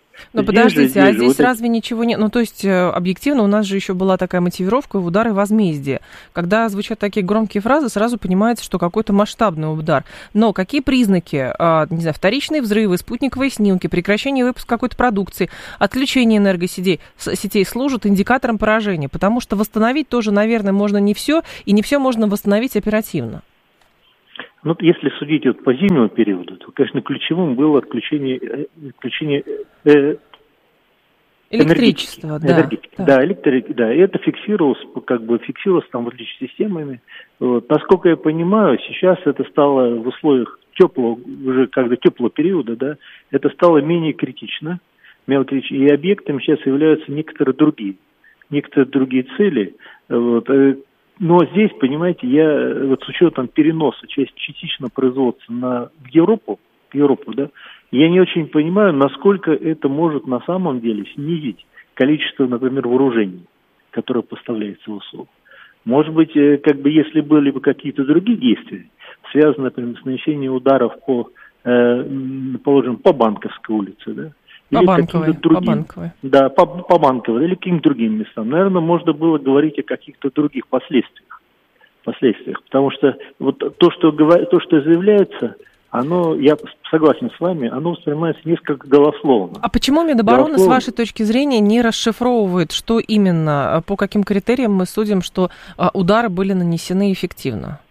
Но здесь подождите, же, здесь а здесь вот разве это... ничего нет? Ну, то есть, объективно, у нас же еще была такая мотивировка в удары возмездия. Когда звучат такие громкие фразы, сразу понимается, что какой-то масштабный удар. Но какие признаки, не знаю, вторичные взрывы, спутниковые снимки, прекращение выпуска какой-то продукции, отключение энергосетей сетей служат индикатором поражения? Потому что восстановить тоже, наверное, можно не все, и не все можно восстановить оперативно. Ну, если судить вот по зимнему периоду, то, конечно, ключевым было отключение, отключение э, электричества, да, энергетики. Да, да, электрик, да, и это фиксировалось, как бы фиксировалось там различными системами. Вот. Насколько я понимаю, сейчас это стало в условиях теплого, уже когда теплого периода, да, это стало менее критично, менее критично, и объектами сейчас являются некоторые другие, некоторые другие цели. Вот. Но здесь, понимаете, я вот с учетом переноса часть частично производства на, в Европу, в Европу, да, я не очень понимаю, насколько это может на самом деле снизить количество, например, вооружений, которое поставляется в ВСУ. Может быть, как бы, если были бы какие-то другие действия, связанные, например, с нанесением ударов по, э, положим, по Банковской улице, да, По Банковой, по Банковой. Да, по, по Банковой или каким-то другим местам. Наверное, можно было говорить о каких-то других последствиях. Последствиях. Потому что вот то, что, то, что заявляется, оно, я согласен с вами, оно воспринимается несколько голословно. А почему Минобороны, голословно... с вашей точки зрения, не расшифровывает, что именно, по каким критериям мы судим, что удары были нанесены эффективно?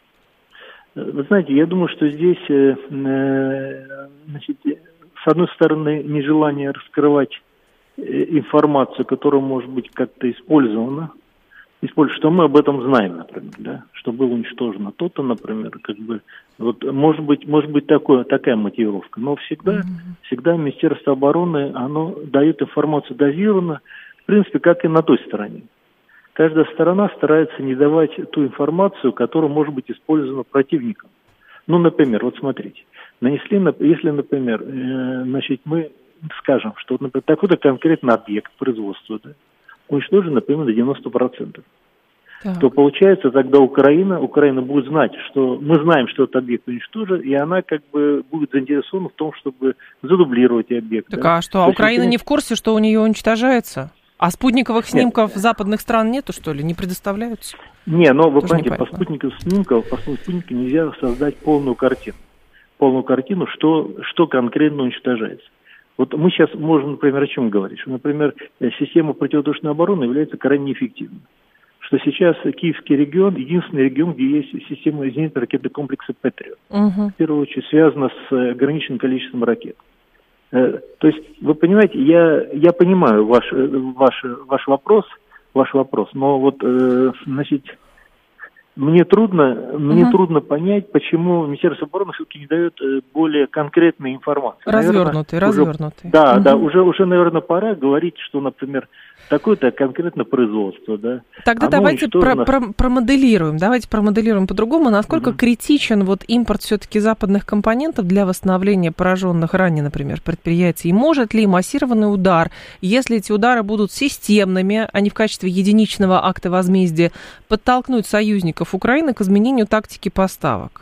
Вы знаете, я думаю, что здесь, значит, с одной стороны, нежелание раскрывать информацию, которая может быть как-то использована, использовать, что мы об этом знаем, например, да, что было уничтожено то-то, например, как бы, вот, может быть, может быть такое, такая мотивировка, но всегда, mm-hmm. всегда Министерство обороны, оно дает информацию дозированно, в принципе, как и на той стороне. Каждая сторона старается не давать ту информацию, которая может быть использована противником. Ну, например, вот смотрите, нанесли, если, например, э, значит, мы скажем, что, например, такой-то конкретный объект производства, да, уничтожен, например, на девяносто процентов, так. то получается тогда Украина, Украина будет знать, что мы знаем, что этот объект уничтожен, и она как бы будет заинтересована в том, чтобы задублировать этот объект. Так да? а что, а Украина есть, не в курсе, что у нее уничтожается? А спутниковых снимков Нет. западных стран нету, что ли, не предоставляются? Не, но вы понимаете, по спутниковым снимкам, по спутнику нельзя создать полную картину. Полную картину, что, что конкретно уничтожается. Вот мы сейчас можем, например, о чем говорить? Что, например, система противовоздушной обороны является крайне эффективной. Что сейчас Киевский регион, единственный регион, где есть система зенитно ракетного комплекса «Патриот». Угу. В первую очередь связана с ограниченным количеством ракет. То есть, вы понимаете, я, я понимаю ваш, ваш, ваш вопрос, ваш вопрос, но вот, значит, мне трудно, мне uh-huh. трудно понять, почему Министерство обороны все-таки не дает более конкретной информации. Развернутый, наверное, развернутый. Уже, да, uh-huh. да, уже, уже, наверное, пора говорить, что, например, такое-то конкретно производство, да. Тогда давайте про- про- промоделируем, давайте промоделируем по-другому, насколько uh-huh. критичен вот импорт все-таки западных компонентов для восстановления пораженных ранее, например, предприятий. И может ли массированный удар, если эти удары будут системными, а не в качестве единичного акта возмездия, подтолкнуть союзников Украины к изменению тактики поставок?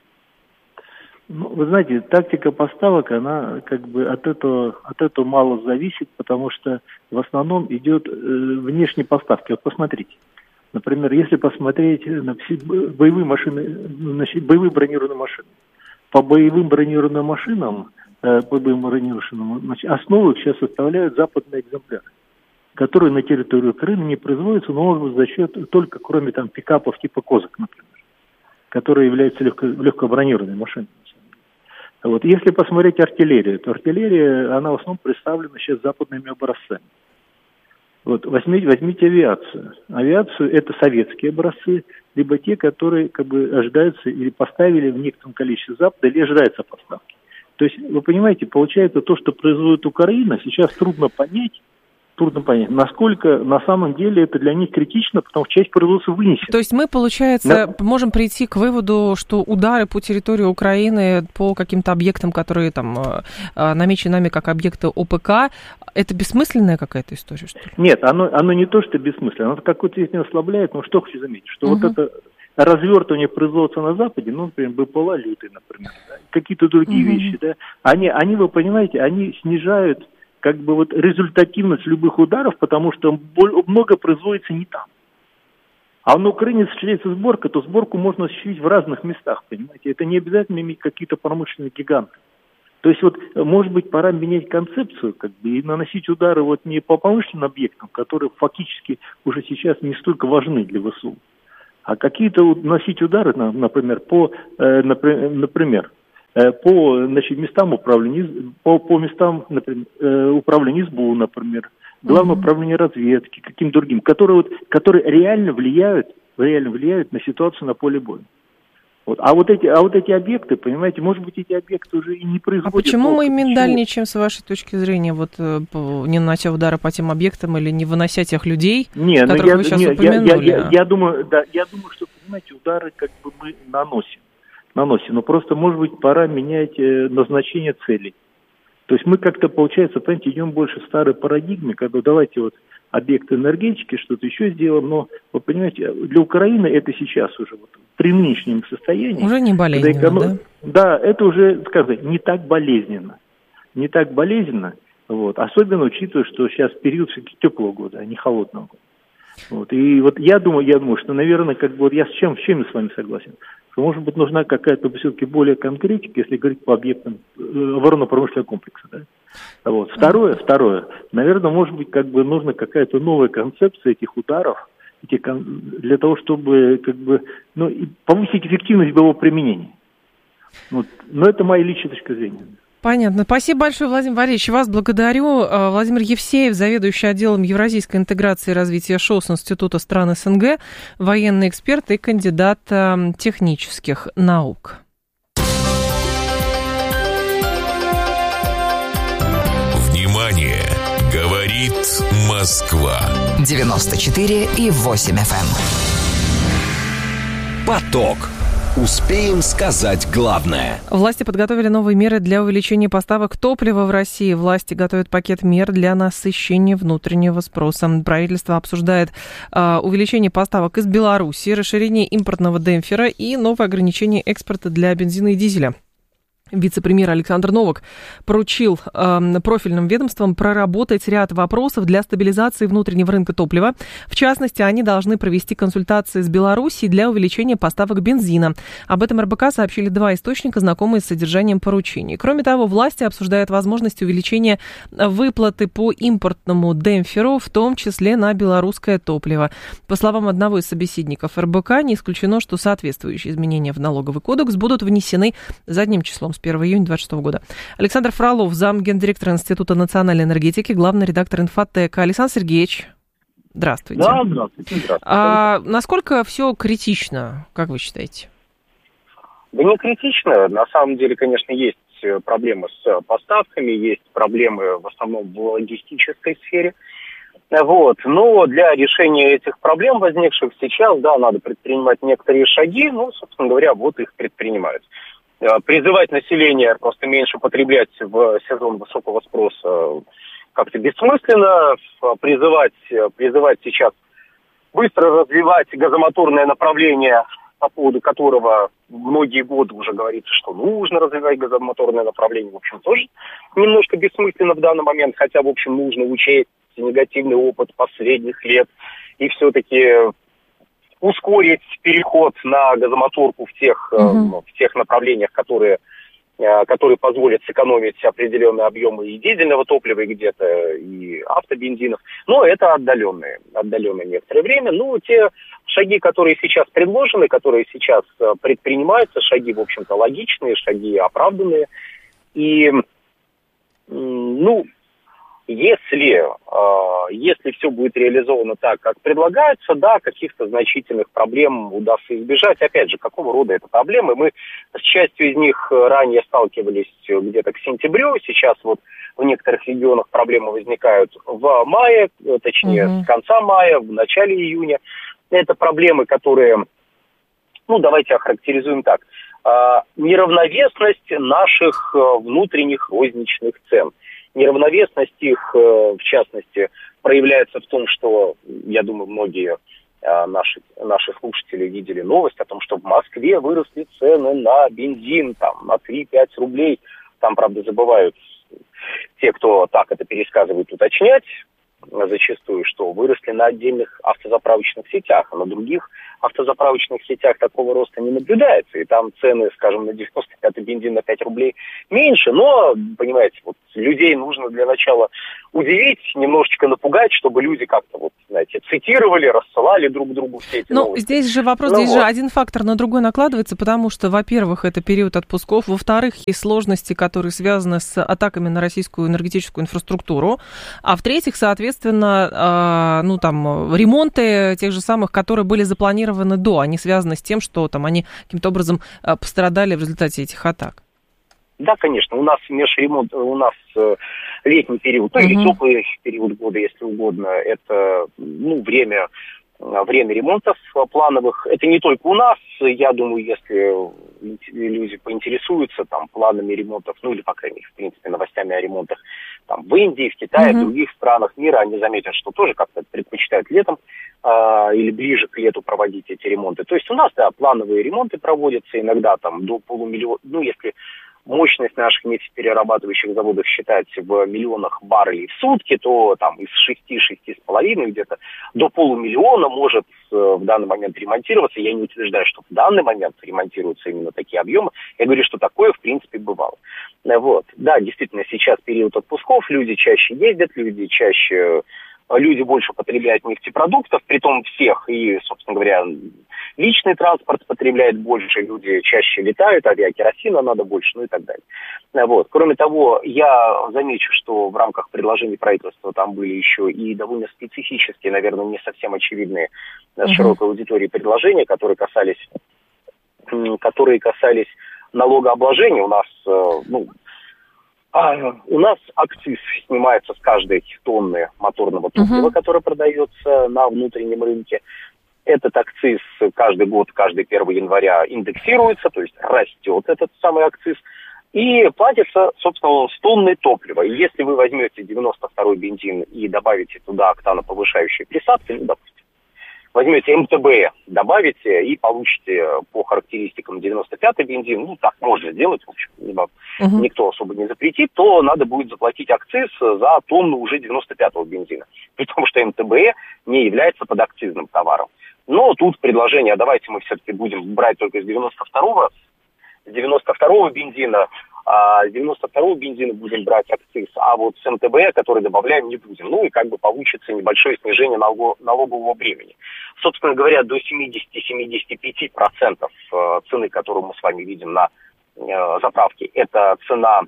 Ну, вы знаете, тактика поставок, она как бы от этого, от этого мало зависит, потому что в основном идет э, внешние поставки. Вот посмотрите, например, если посмотреть на все боевые машины, значит, боевые бронированные машины, по боевым бронированным машинам, э, по боевым бронированным, значит, основу их сейчас составляют западные экземпляры, которые на территории Украины не производятся, но может быть за счет только, кроме там пикапов типа «Козак», например, которые являются легко, легкобронированными машинами. Вот. Если посмотреть артиллерию, то артиллерия, она в основном представлена сейчас западными образцами. Вот. Возьмите, возьмите авиацию. Авиацию – это советские образцы, либо те, которые как бы ожидаются или поставили в некотором количестве Запада, или ожидаются поставки. То есть, вы понимаете, получается, то, что производит Украина, сейчас трудно понять, трудно понять, насколько на самом деле это для них критично, потому что часть производства вынесена. То есть мы, получается, да. можем прийти к выводу, что удары по территории Украины по каким-то объектам, которые там намечены нами как объекты ОПК, это бессмысленная какая-то история, что ли? Нет, оно, оно не то, что бессмысленно, оно какой-то степени ослабляет, но что хочу заметить, что угу. вот это развертывание производства на Западе, ну, например, БПЛА лютые, например, да, какие-то другие угу. вещи, да, они, они, вы понимаете, они снижают как бы вот результативность любых ударов, потому что много производится не там. А на Украине осуществляется сборка, то сборку можно осуществить в разных местах, понимаете. Это не обязательно иметь какие-то промышленные гиганты. То есть вот, может быть, пора менять концепцию, как бы, и наносить удары вот не по промышленным объектам, которые фактически уже сейчас не столько важны для ВСУ, а какие-то наносить удары, например, по, например, по, значит, местам управления, по, по местам, например, управления СБУ, например, Главное mm-hmm. управление разведки, каким другим, которые, вот, которые реально влияют, реально влияют на ситуацию на поле боя. Вот. А, вот эти, а вот эти объекты, понимаете, может быть, эти объекты уже и не производят... А почему мы миндальничаем, с вашей точки зрения, вот, не нанося удары по тем объектам или не вынося тех людей, не, которых я, вы сейчас не, упомянули? Я, я, я, думаю, да, я думаю, что, понимаете, удары как бы мы наносим, наносим, но просто, может быть, пора менять назначение целей. То есть мы как-то, получается, понимаете, идем больше в старой парадигме, когда давайте вот объекты энергетики, что-то еще сделаем, но, вы понимаете, для Украины это сейчас уже вот, при нынешнем состоянии... Уже не болезненно, эконом... да? Да, это уже, сказать, не так болезненно. Не так болезненно, вот, особенно учитывая, что сейчас период все-таки теплого года, а не холодного года. Вот, и вот я думаю, я думаю, что, наверное, как бы вот я с чем, с чем я с вами согласен, что, может быть, нужна какая-то все-таки более конкретика, если говорить по объектам э, оборонно-промышленного комплекса, да? Вот. Второе, второе, наверное, может быть, как бы нужна какая-то новая концепция этих ударов, этих, для того, чтобы как бы, ну, повысить эффективность боевого применения. Вот. Но это моя личная точка зрения. Понятно. Спасибо большое, Владимир Валерьевич. Вас благодарю. Владимир Евсеев, заведующий отделом евразийской интеграции и развития ШОС Института стран СНГ, военный эксперт и кандидат технических наук. Внимание! Говорит Москва. девяносто четыре и восемь эф эм. Поток. Успеем сказать главное. Власти подготовили новые меры для увеличения поставок топлива в России. Власти готовят пакет мер для насыщения внутреннего спроса. Правительство обсуждает э, увеличение поставок из Беларуси, расширение импортного демпфера и новые ограничения экспорта для бензина и дизеля. Вице-премьер Александр Новак поручил э, профильным ведомствам проработать ряд вопросов для стабилизации внутреннего рынка топлива. В частности, они должны провести консультации с Белоруссией для увеличения поставок бензина. Об этом эр бэ ка сообщили два источника, знакомые с содержанием поручений. Кроме того, власти обсуждают возможность увеличения выплаты по импортному демпферу, в том числе на белорусское топливо. По словам одного из собеседников эр бэ ка, не исключено, что соответствующие изменения в налоговый кодекс будут внесены задним числом с первого июня две тысячи двадцать шестого года. Александр Фролов, зам гендиректора Института национальной энергетики, главный редактор «Инфотека». Александр Сергеевич, здравствуйте. Да, здравствуйте. здравствуйте. А насколько все критично, как вы считаете? Да не критично. На самом деле, конечно, есть проблемы с поставками, есть проблемы в основном в логистической сфере. Вот. Но для решения этих проблем, возникших сейчас, да, надо предпринимать некоторые шаги. Ну, собственно говоря, вот их предпринимают. Призывать население просто меньше потреблять в сезон высокого спроса как-то бессмысленно. Призывать, призывать сейчас быстро развивать газомоторное направление, по поводу которого многие годы уже говорится, что нужно развивать газомоторное направление. В общем, тоже немножко бессмысленно в данный момент, хотя, в общем, нужно учесть негативный опыт последних лет и все-таки ускорить переход на газомоторку в тех, uh-huh. в тех направлениях, которые, которые позволят сэкономить определенные объемы и дизельного топлива, и где-то и автобензинов. Но это отдаленные, отдаленное некоторое время. Ну, те шаги, которые сейчас предложены, которые сейчас предпринимаются, шаги, в общем-то, логичные, шаги оправданные. И, ну, Если, э, если все будет реализовано так, как предлагается, да, каких-то значительных проблем удастся избежать. Опять же, какого рода это проблемы? Мы с частью из них ранее сталкивались где-то к сентябрю. Сейчас вот в некоторых регионах проблемы возникают в мае, точнее, mm-hmm. с конца мая, в начале июня. Это проблемы, которые, ну, давайте охарактеризуем так. Э, неравновесность наших внутренних розничных цен. Неравновесность их, в частности, проявляется в том, что, я думаю, многие наши, наши слушатели видели новость о том, что в Москве выросли цены на бензин там, на три-пять рублей. Там, правда, забывают те, кто так это пересказывает, уточнять, зачастую, что выросли на отдельных автозаправочных сетях, а на других автозаправочных сетях такого роста не наблюдается. И там цены, скажем, на девяносто пятый бензин на пять рублей меньше, но, понимаете, вот людей нужно для начала удивить, немножечко напугать, чтобы люди как-то, вот, знаете, цитировали, рассылали друг другу все эти Но новости. здесь же вопрос, ну, здесь вот. же один фактор на другой накладывается, потому что, во-первых, это период отпусков, во-вторых, есть сложности, которые связаны с атаками на российскую энергетическую инфраструктуру, а в-третьих, соответственно, ну, там, ремонты тех же самых, которые были запланированы до, они связаны с тем, что там они каким-то образом пострадали в результате этих атак. Да, конечно, у нас межремонт, у нас э, летний период, ну, uh-huh. или теплый период года, если угодно, это, ну, время, время ремонтов плановых. Это не только у нас, я думаю, если люди поинтересуются там планами ремонтов, ну, или, по крайней мере, в принципе, новостями о ремонтах там в Индии, в Китае, uh-huh. в других странах мира, они заметят, что тоже как-то предпочитают летом э, или ближе к лету проводить эти ремонты. То есть у нас, да, плановые ремонты проводятся иногда там до полумиллиона, ну, если мощность наших нефтеперерабатывающих заводов считать в миллионах баррелей в сутки, то там из шести-шести с половиной где-то до полумиллиона может э, в данный момент ремонтироваться. Я не утверждаю, что в данный момент ремонтируются именно такие объемы. Я говорю, что такое в принципе бывало. Вот. Да, действительно, сейчас период отпусков, люди чаще ездят, люди чаще... Люди больше потребляют нефтепродуктов, притом всех, и, собственно говоря, личный транспорт потребляет больше, люди чаще летают, авиакеросина надо больше, ну и так далее. Вот. Кроме того, я замечу, что в рамках предложений правительства там были еще и довольно специфические, наверное, не совсем очевидные uh-huh. широкой аудитории предложения, которые касались, которые касались налогообложения. У нас, ну, А, у нас акциз снимается с каждой тонны моторного топлива, uh-huh. которое продается на внутреннем рынке. Этот акциз каждый год, каждый первого января индексируется, то есть растет этот самый акциз. И платится, собственно, он с тонны топлива. И если вы возьмете девяносто второй бензин и добавите туда октаноповышающие присадки, ну, допустим, возьмете эм тэ бэ, добавите и получите по характеристикам девяносто пятый бензин, ну, так можно сделать, в общем, uh-huh. никто особо не запретит, то надо будет заплатить акциз за тонну уже девяносто пятого бензина, потому что эм тэ бэ не является подакцизным товаром. Но тут предложение, а давайте мы все-таки будем брать только с девяносто второго, с девяносто второго бензина, а с девяносто второго бензина будем брать акциз, а вот с эм тэ бэ, который добавляем, не будем. Ну и как бы получится небольшое снижение налог, налогового бремени. Собственно говоря, до семьдесят-семьдесят пять процентов цены, которую мы с вами видим на э, заправке, это цена,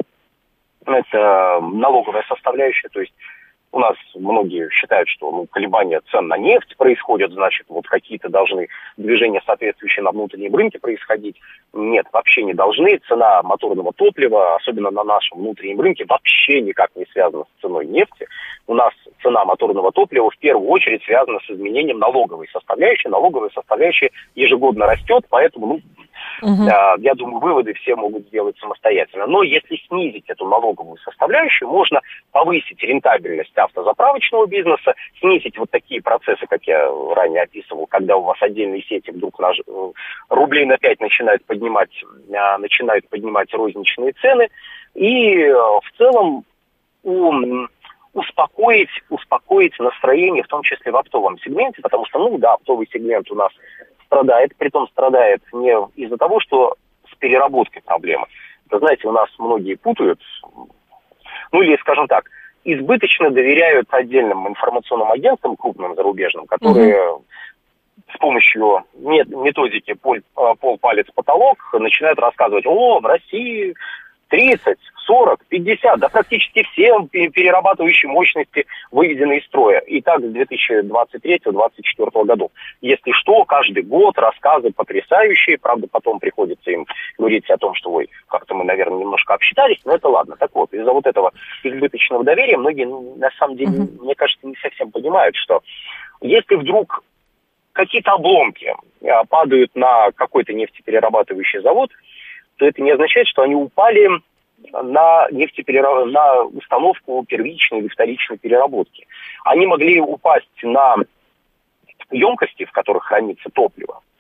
это налоговая составляющая, то есть у нас многие считают, что ну, колебания цен на нефть происходят, значит, вот какие-то должны движения, соответствующие на внутреннем рынке, происходить. Нет, вообще не должны. Цена моторного топлива, особенно на нашем внутреннем рынке, вообще никак не связана с ценой нефти. У нас цена моторного топлива в первую очередь связана с изменением налоговой составляющей. Налоговая составляющая ежегодно растет, поэтому, ну, Uh-huh. я думаю, выводы все могут сделать самостоятельно. Но если снизить эту налоговую составляющую, можно повысить рентабельность автозаправочного бизнеса, снизить вот такие процессы, как я ранее описывал, когда у вас отдельные сети вдруг на, рублей на пять начинают поднимать, начинают поднимать розничные цены. И в целом у... успокоить, успокоить настроение, в том числе в оптовом сегменте, потому что, ну да, оптовый сегмент у нас страдает, притом страдает не из-за того, что с переработкой проблемы. Это, знаете, у нас многие путают, ну или, скажем так, избыточно доверяют отдельным информационным агентствам, крупным зарубежным, которые угу. с помощью методики пол, пол, палец, потолок начинают рассказывать: о, в России тридцать, сорок, пятьдесят, да практически все перерабатывающие мощности выведены из строя. И так с две тысячи двадцать третьего — две тысячи двадцать четвёртого годов. Если что, каждый год рассказы потрясающие, правда, потом приходится им говорить о том, что, ой, как-то мы, наверное, немножко обсчитались, но это ладно. Так вот, из-за вот этого избыточного доверия многие, на самом деле, uh-huh. мне кажется, не совсем понимают, что если вдруг какие-то обломки падают на какой-то нефтеперерабатывающий завод, то это не означает, что они упали на нефтеперераб... на установку первичной или вторичной переработки. Они могли упасть на емкости, в которых хранится топливо,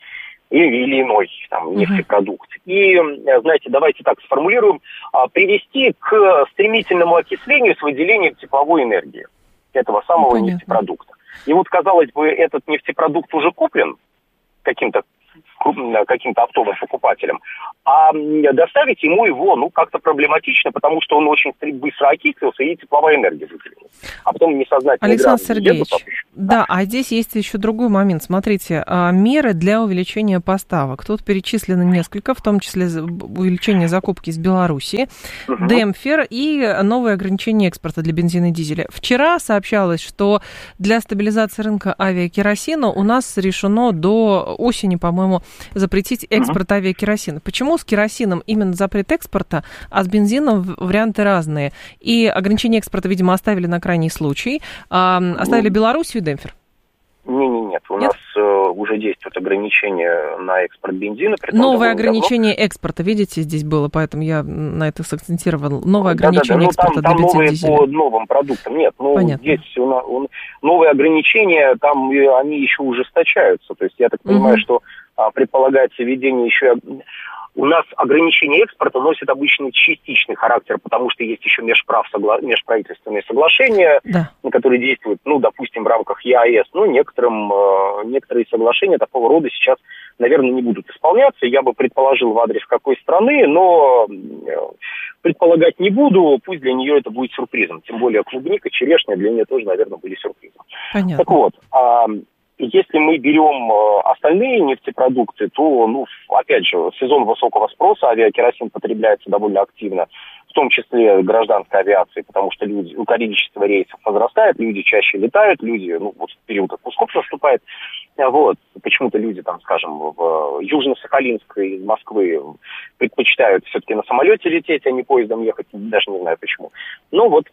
или, или иной там, нефтепродукт. Uh-huh. И, знаете, давайте так сформулируем, привести к стремительному окислению с выделением тепловой энергии этого самого Понятно. нефтепродукта. И вот, казалось бы, этот нефтепродукт уже куплен каким-то каким-то оптовым покупателем, а доставить ему его, ну, как-то проблематично, потому что он очень быстро окислился, и тепловая энергия выделилась. А потом несознательно... Александр Сергеевич, едут, да, да, а здесь есть еще другой момент. Смотрите, меры для увеличения поставок. Тут перечислено несколько, в том числе увеличение закупки из Белоруссии, угу. демпфер и новые ограничения экспорта для бензина и дизеля. Вчера сообщалось, что для стабилизации рынка авиакеросина у нас решено до осени, по-моему, запретить экспорт uh-huh. авиакеросина. Почему с керосином именно запрет экспорта, а с бензином варианты разные? И ограничение экспорта, видимо, оставили на крайний случай. А, оставили Белоруссию и демпфер? Не-не-нет, у нет? нас э, уже действует ограничение на экспорт бензина. Новое ограничение давно. экспорта, видите, здесь было, поэтому я на это сакцентировал. Новое да, ограничение да, да. экспорта ну, там, для бензина и дизеля. По новым продуктам. Нет, ну Понятно. здесь у нас, он, новые ограничения, там они еще ужесточаются. То есть я так понимаю, угу. что а, предполагается введение еще... У нас ограничение экспорта носит обычно частичный характер, потому что есть еще межправ, согла... межправительственные соглашения, да. которые действуют, ну, допустим, в рамках ЕАЭС. Ну, некоторым, э, некоторые соглашения такого рода сейчас, наверное, не будут исполняться. Я бы предположил в адрес какой страны, но э, предполагать не буду. Пусть для нее это будет сюрпризом. Тем более клубника, черешня для нее тоже, наверное, были сюрпризом. Понятно. Так вот, э, если мы берем остальные нефтепродукты, то, ну, опять же, сезон высокого спроса, авиакеросин потребляется довольно активно, в том числе гражданской авиации, потому что люди, количество рейсов возрастает, люди чаще летают, люди, ну, вот период отпусков наступает, вот, почему-то люди, там, скажем, в Южно-Сахалинск из Москвы предпочитают все-таки на самолете лететь, а не поездом ехать, даже не знаю почему. Ну, вот...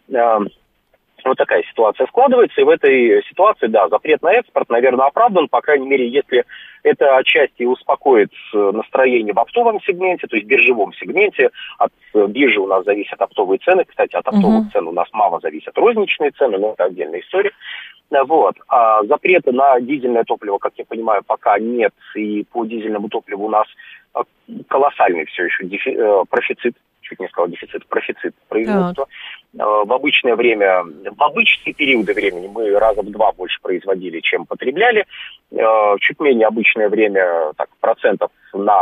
Вот такая ситуация складывается, и в этой ситуации, да, запрет на экспорт, наверное, оправдан, по крайней мере, если это отчасти успокоит настроение в оптовом сегменте, то есть биржевом сегменте. От биржи у нас зависят оптовые цены, кстати, от оптовых uh-huh. цен у нас мало зависят розничные цены, но это отдельная история. Вот. А запрета на дизельное топливо, как я понимаю, пока нет, и по дизельному топливу у нас колоссальный все еще дефи- профицит, чуть не сказал дефицит, профицит производства. В обычное время, в обычные периоды времени мы раза в два больше производили, чем потребляли. Чуть менее обычное время, так, процентов на,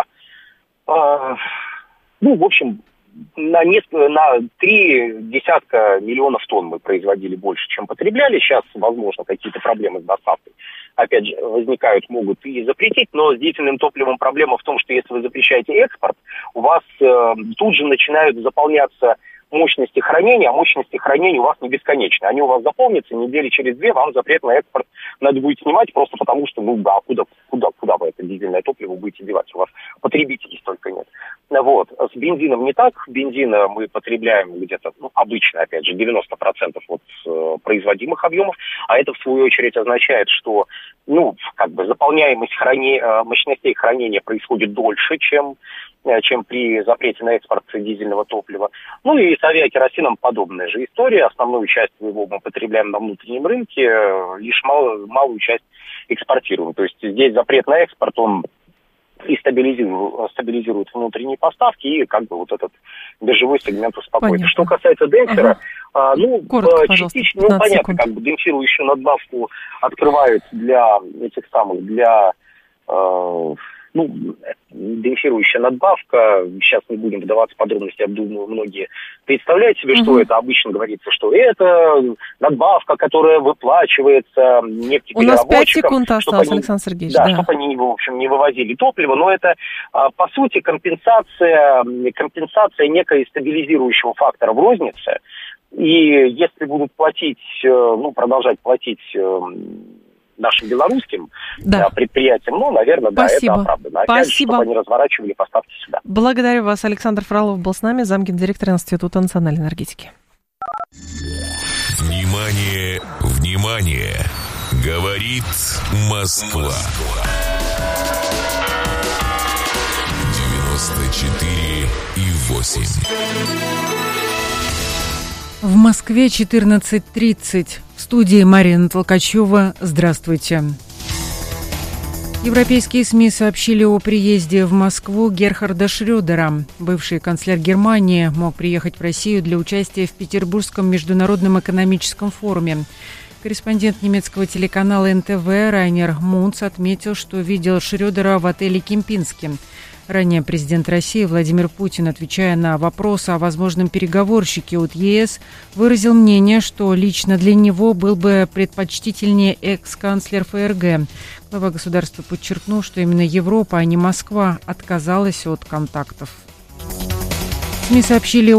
ну, в общем, на, несколько, на три десятка миллионов тонн мы производили больше, чем потребляли. Сейчас, возможно, какие-то проблемы с доставкой, опять же, возникают, могут и запретить, но с дизельным топливом проблема в том, что если вы запрещаете экспорт, у вас э, тут же начинают заполняться мощности хранения, а мощности хранения у вас не бесконечны. Они у вас заполнятся, недели через две вам запрет на экспорт надо будет снимать, просто потому что, ну да, куда, куда, куда вы это дизельное топливо будете девать? У вас потребителей столько нет. Вот. С бензином не так. Бензина мы потребляем где-то, ну, обычно, опять же, девяносто процентов от э, производимых объемов, а это, в свою очередь, означает, что, ну, как бы заполняемость храни... мощностей хранения происходит дольше, чем чем при запрете на экспорт дизельного топлива. Ну и с авиакеросином подобная же история. Основную часть его мы потребляем на внутреннем рынке, лишь мал, малую часть экспортируем. То есть здесь запрет на экспорт, он и стабилизирует, стабилизирует внутренние поставки, и как бы вот этот биржевой сегмент успокоит. Понятно. Что касается демпфера, ага. а, ну, Коротко, частично, ну, понятно, секунд. Как бы демпфирующую надбавку открывают для этих самых, для... Э, Ну, демпфирующая надбавка, сейчас не будем вдаваться в подробности, я думаю, многие представляют себе, что угу. это. Обычно говорится, что это надбавка, которая выплачивается нефтепереработчикам. У нас пять секунд осталось, они, Александр Сергеевич. Да, да. чтобы они, в общем, не вывозили топливо, но это, по сути, компенсация, компенсация некой стабилизирующего фактора в рознице. И если будут платить, ну, продолжать платить... нашим белорусским да. предприятиям, ну, наверное, Спасибо. да, это оправдано. Опять Спасибо. же, чтобы они разворачивали поставки сюда. Благодарю вас. Александр Фролов был с нами, замгендиректора Института национальной энергетики. Внимание, внимание! Говорит Москва. девяносто четыре и восемь. В Москве четырнадцать тридцать. В студии Марина Толкачева. Здравствуйте. Европейские СМИ сообщили о приезде в Москву Герхарда Шрёдера. Бывший канцлер Германии мог приехать в Россию для участия в Петербургском международном экономическом форуме. Корреспондент немецкого телеканала эн тэ вэ Райнер Мунц отметил, что видел Шрёдера в отеле «Кемпински». Ранее президент России Владимир Путин, отвечая на вопросы о возможном переговорщике от е эс, выразил мнение, что лично для него был бы предпочтительнее экс-канцлер эф эр гэ. Глава государства подчеркнул, что именно Европа, а не Москва, отказалась от контактов. СМИ сообщили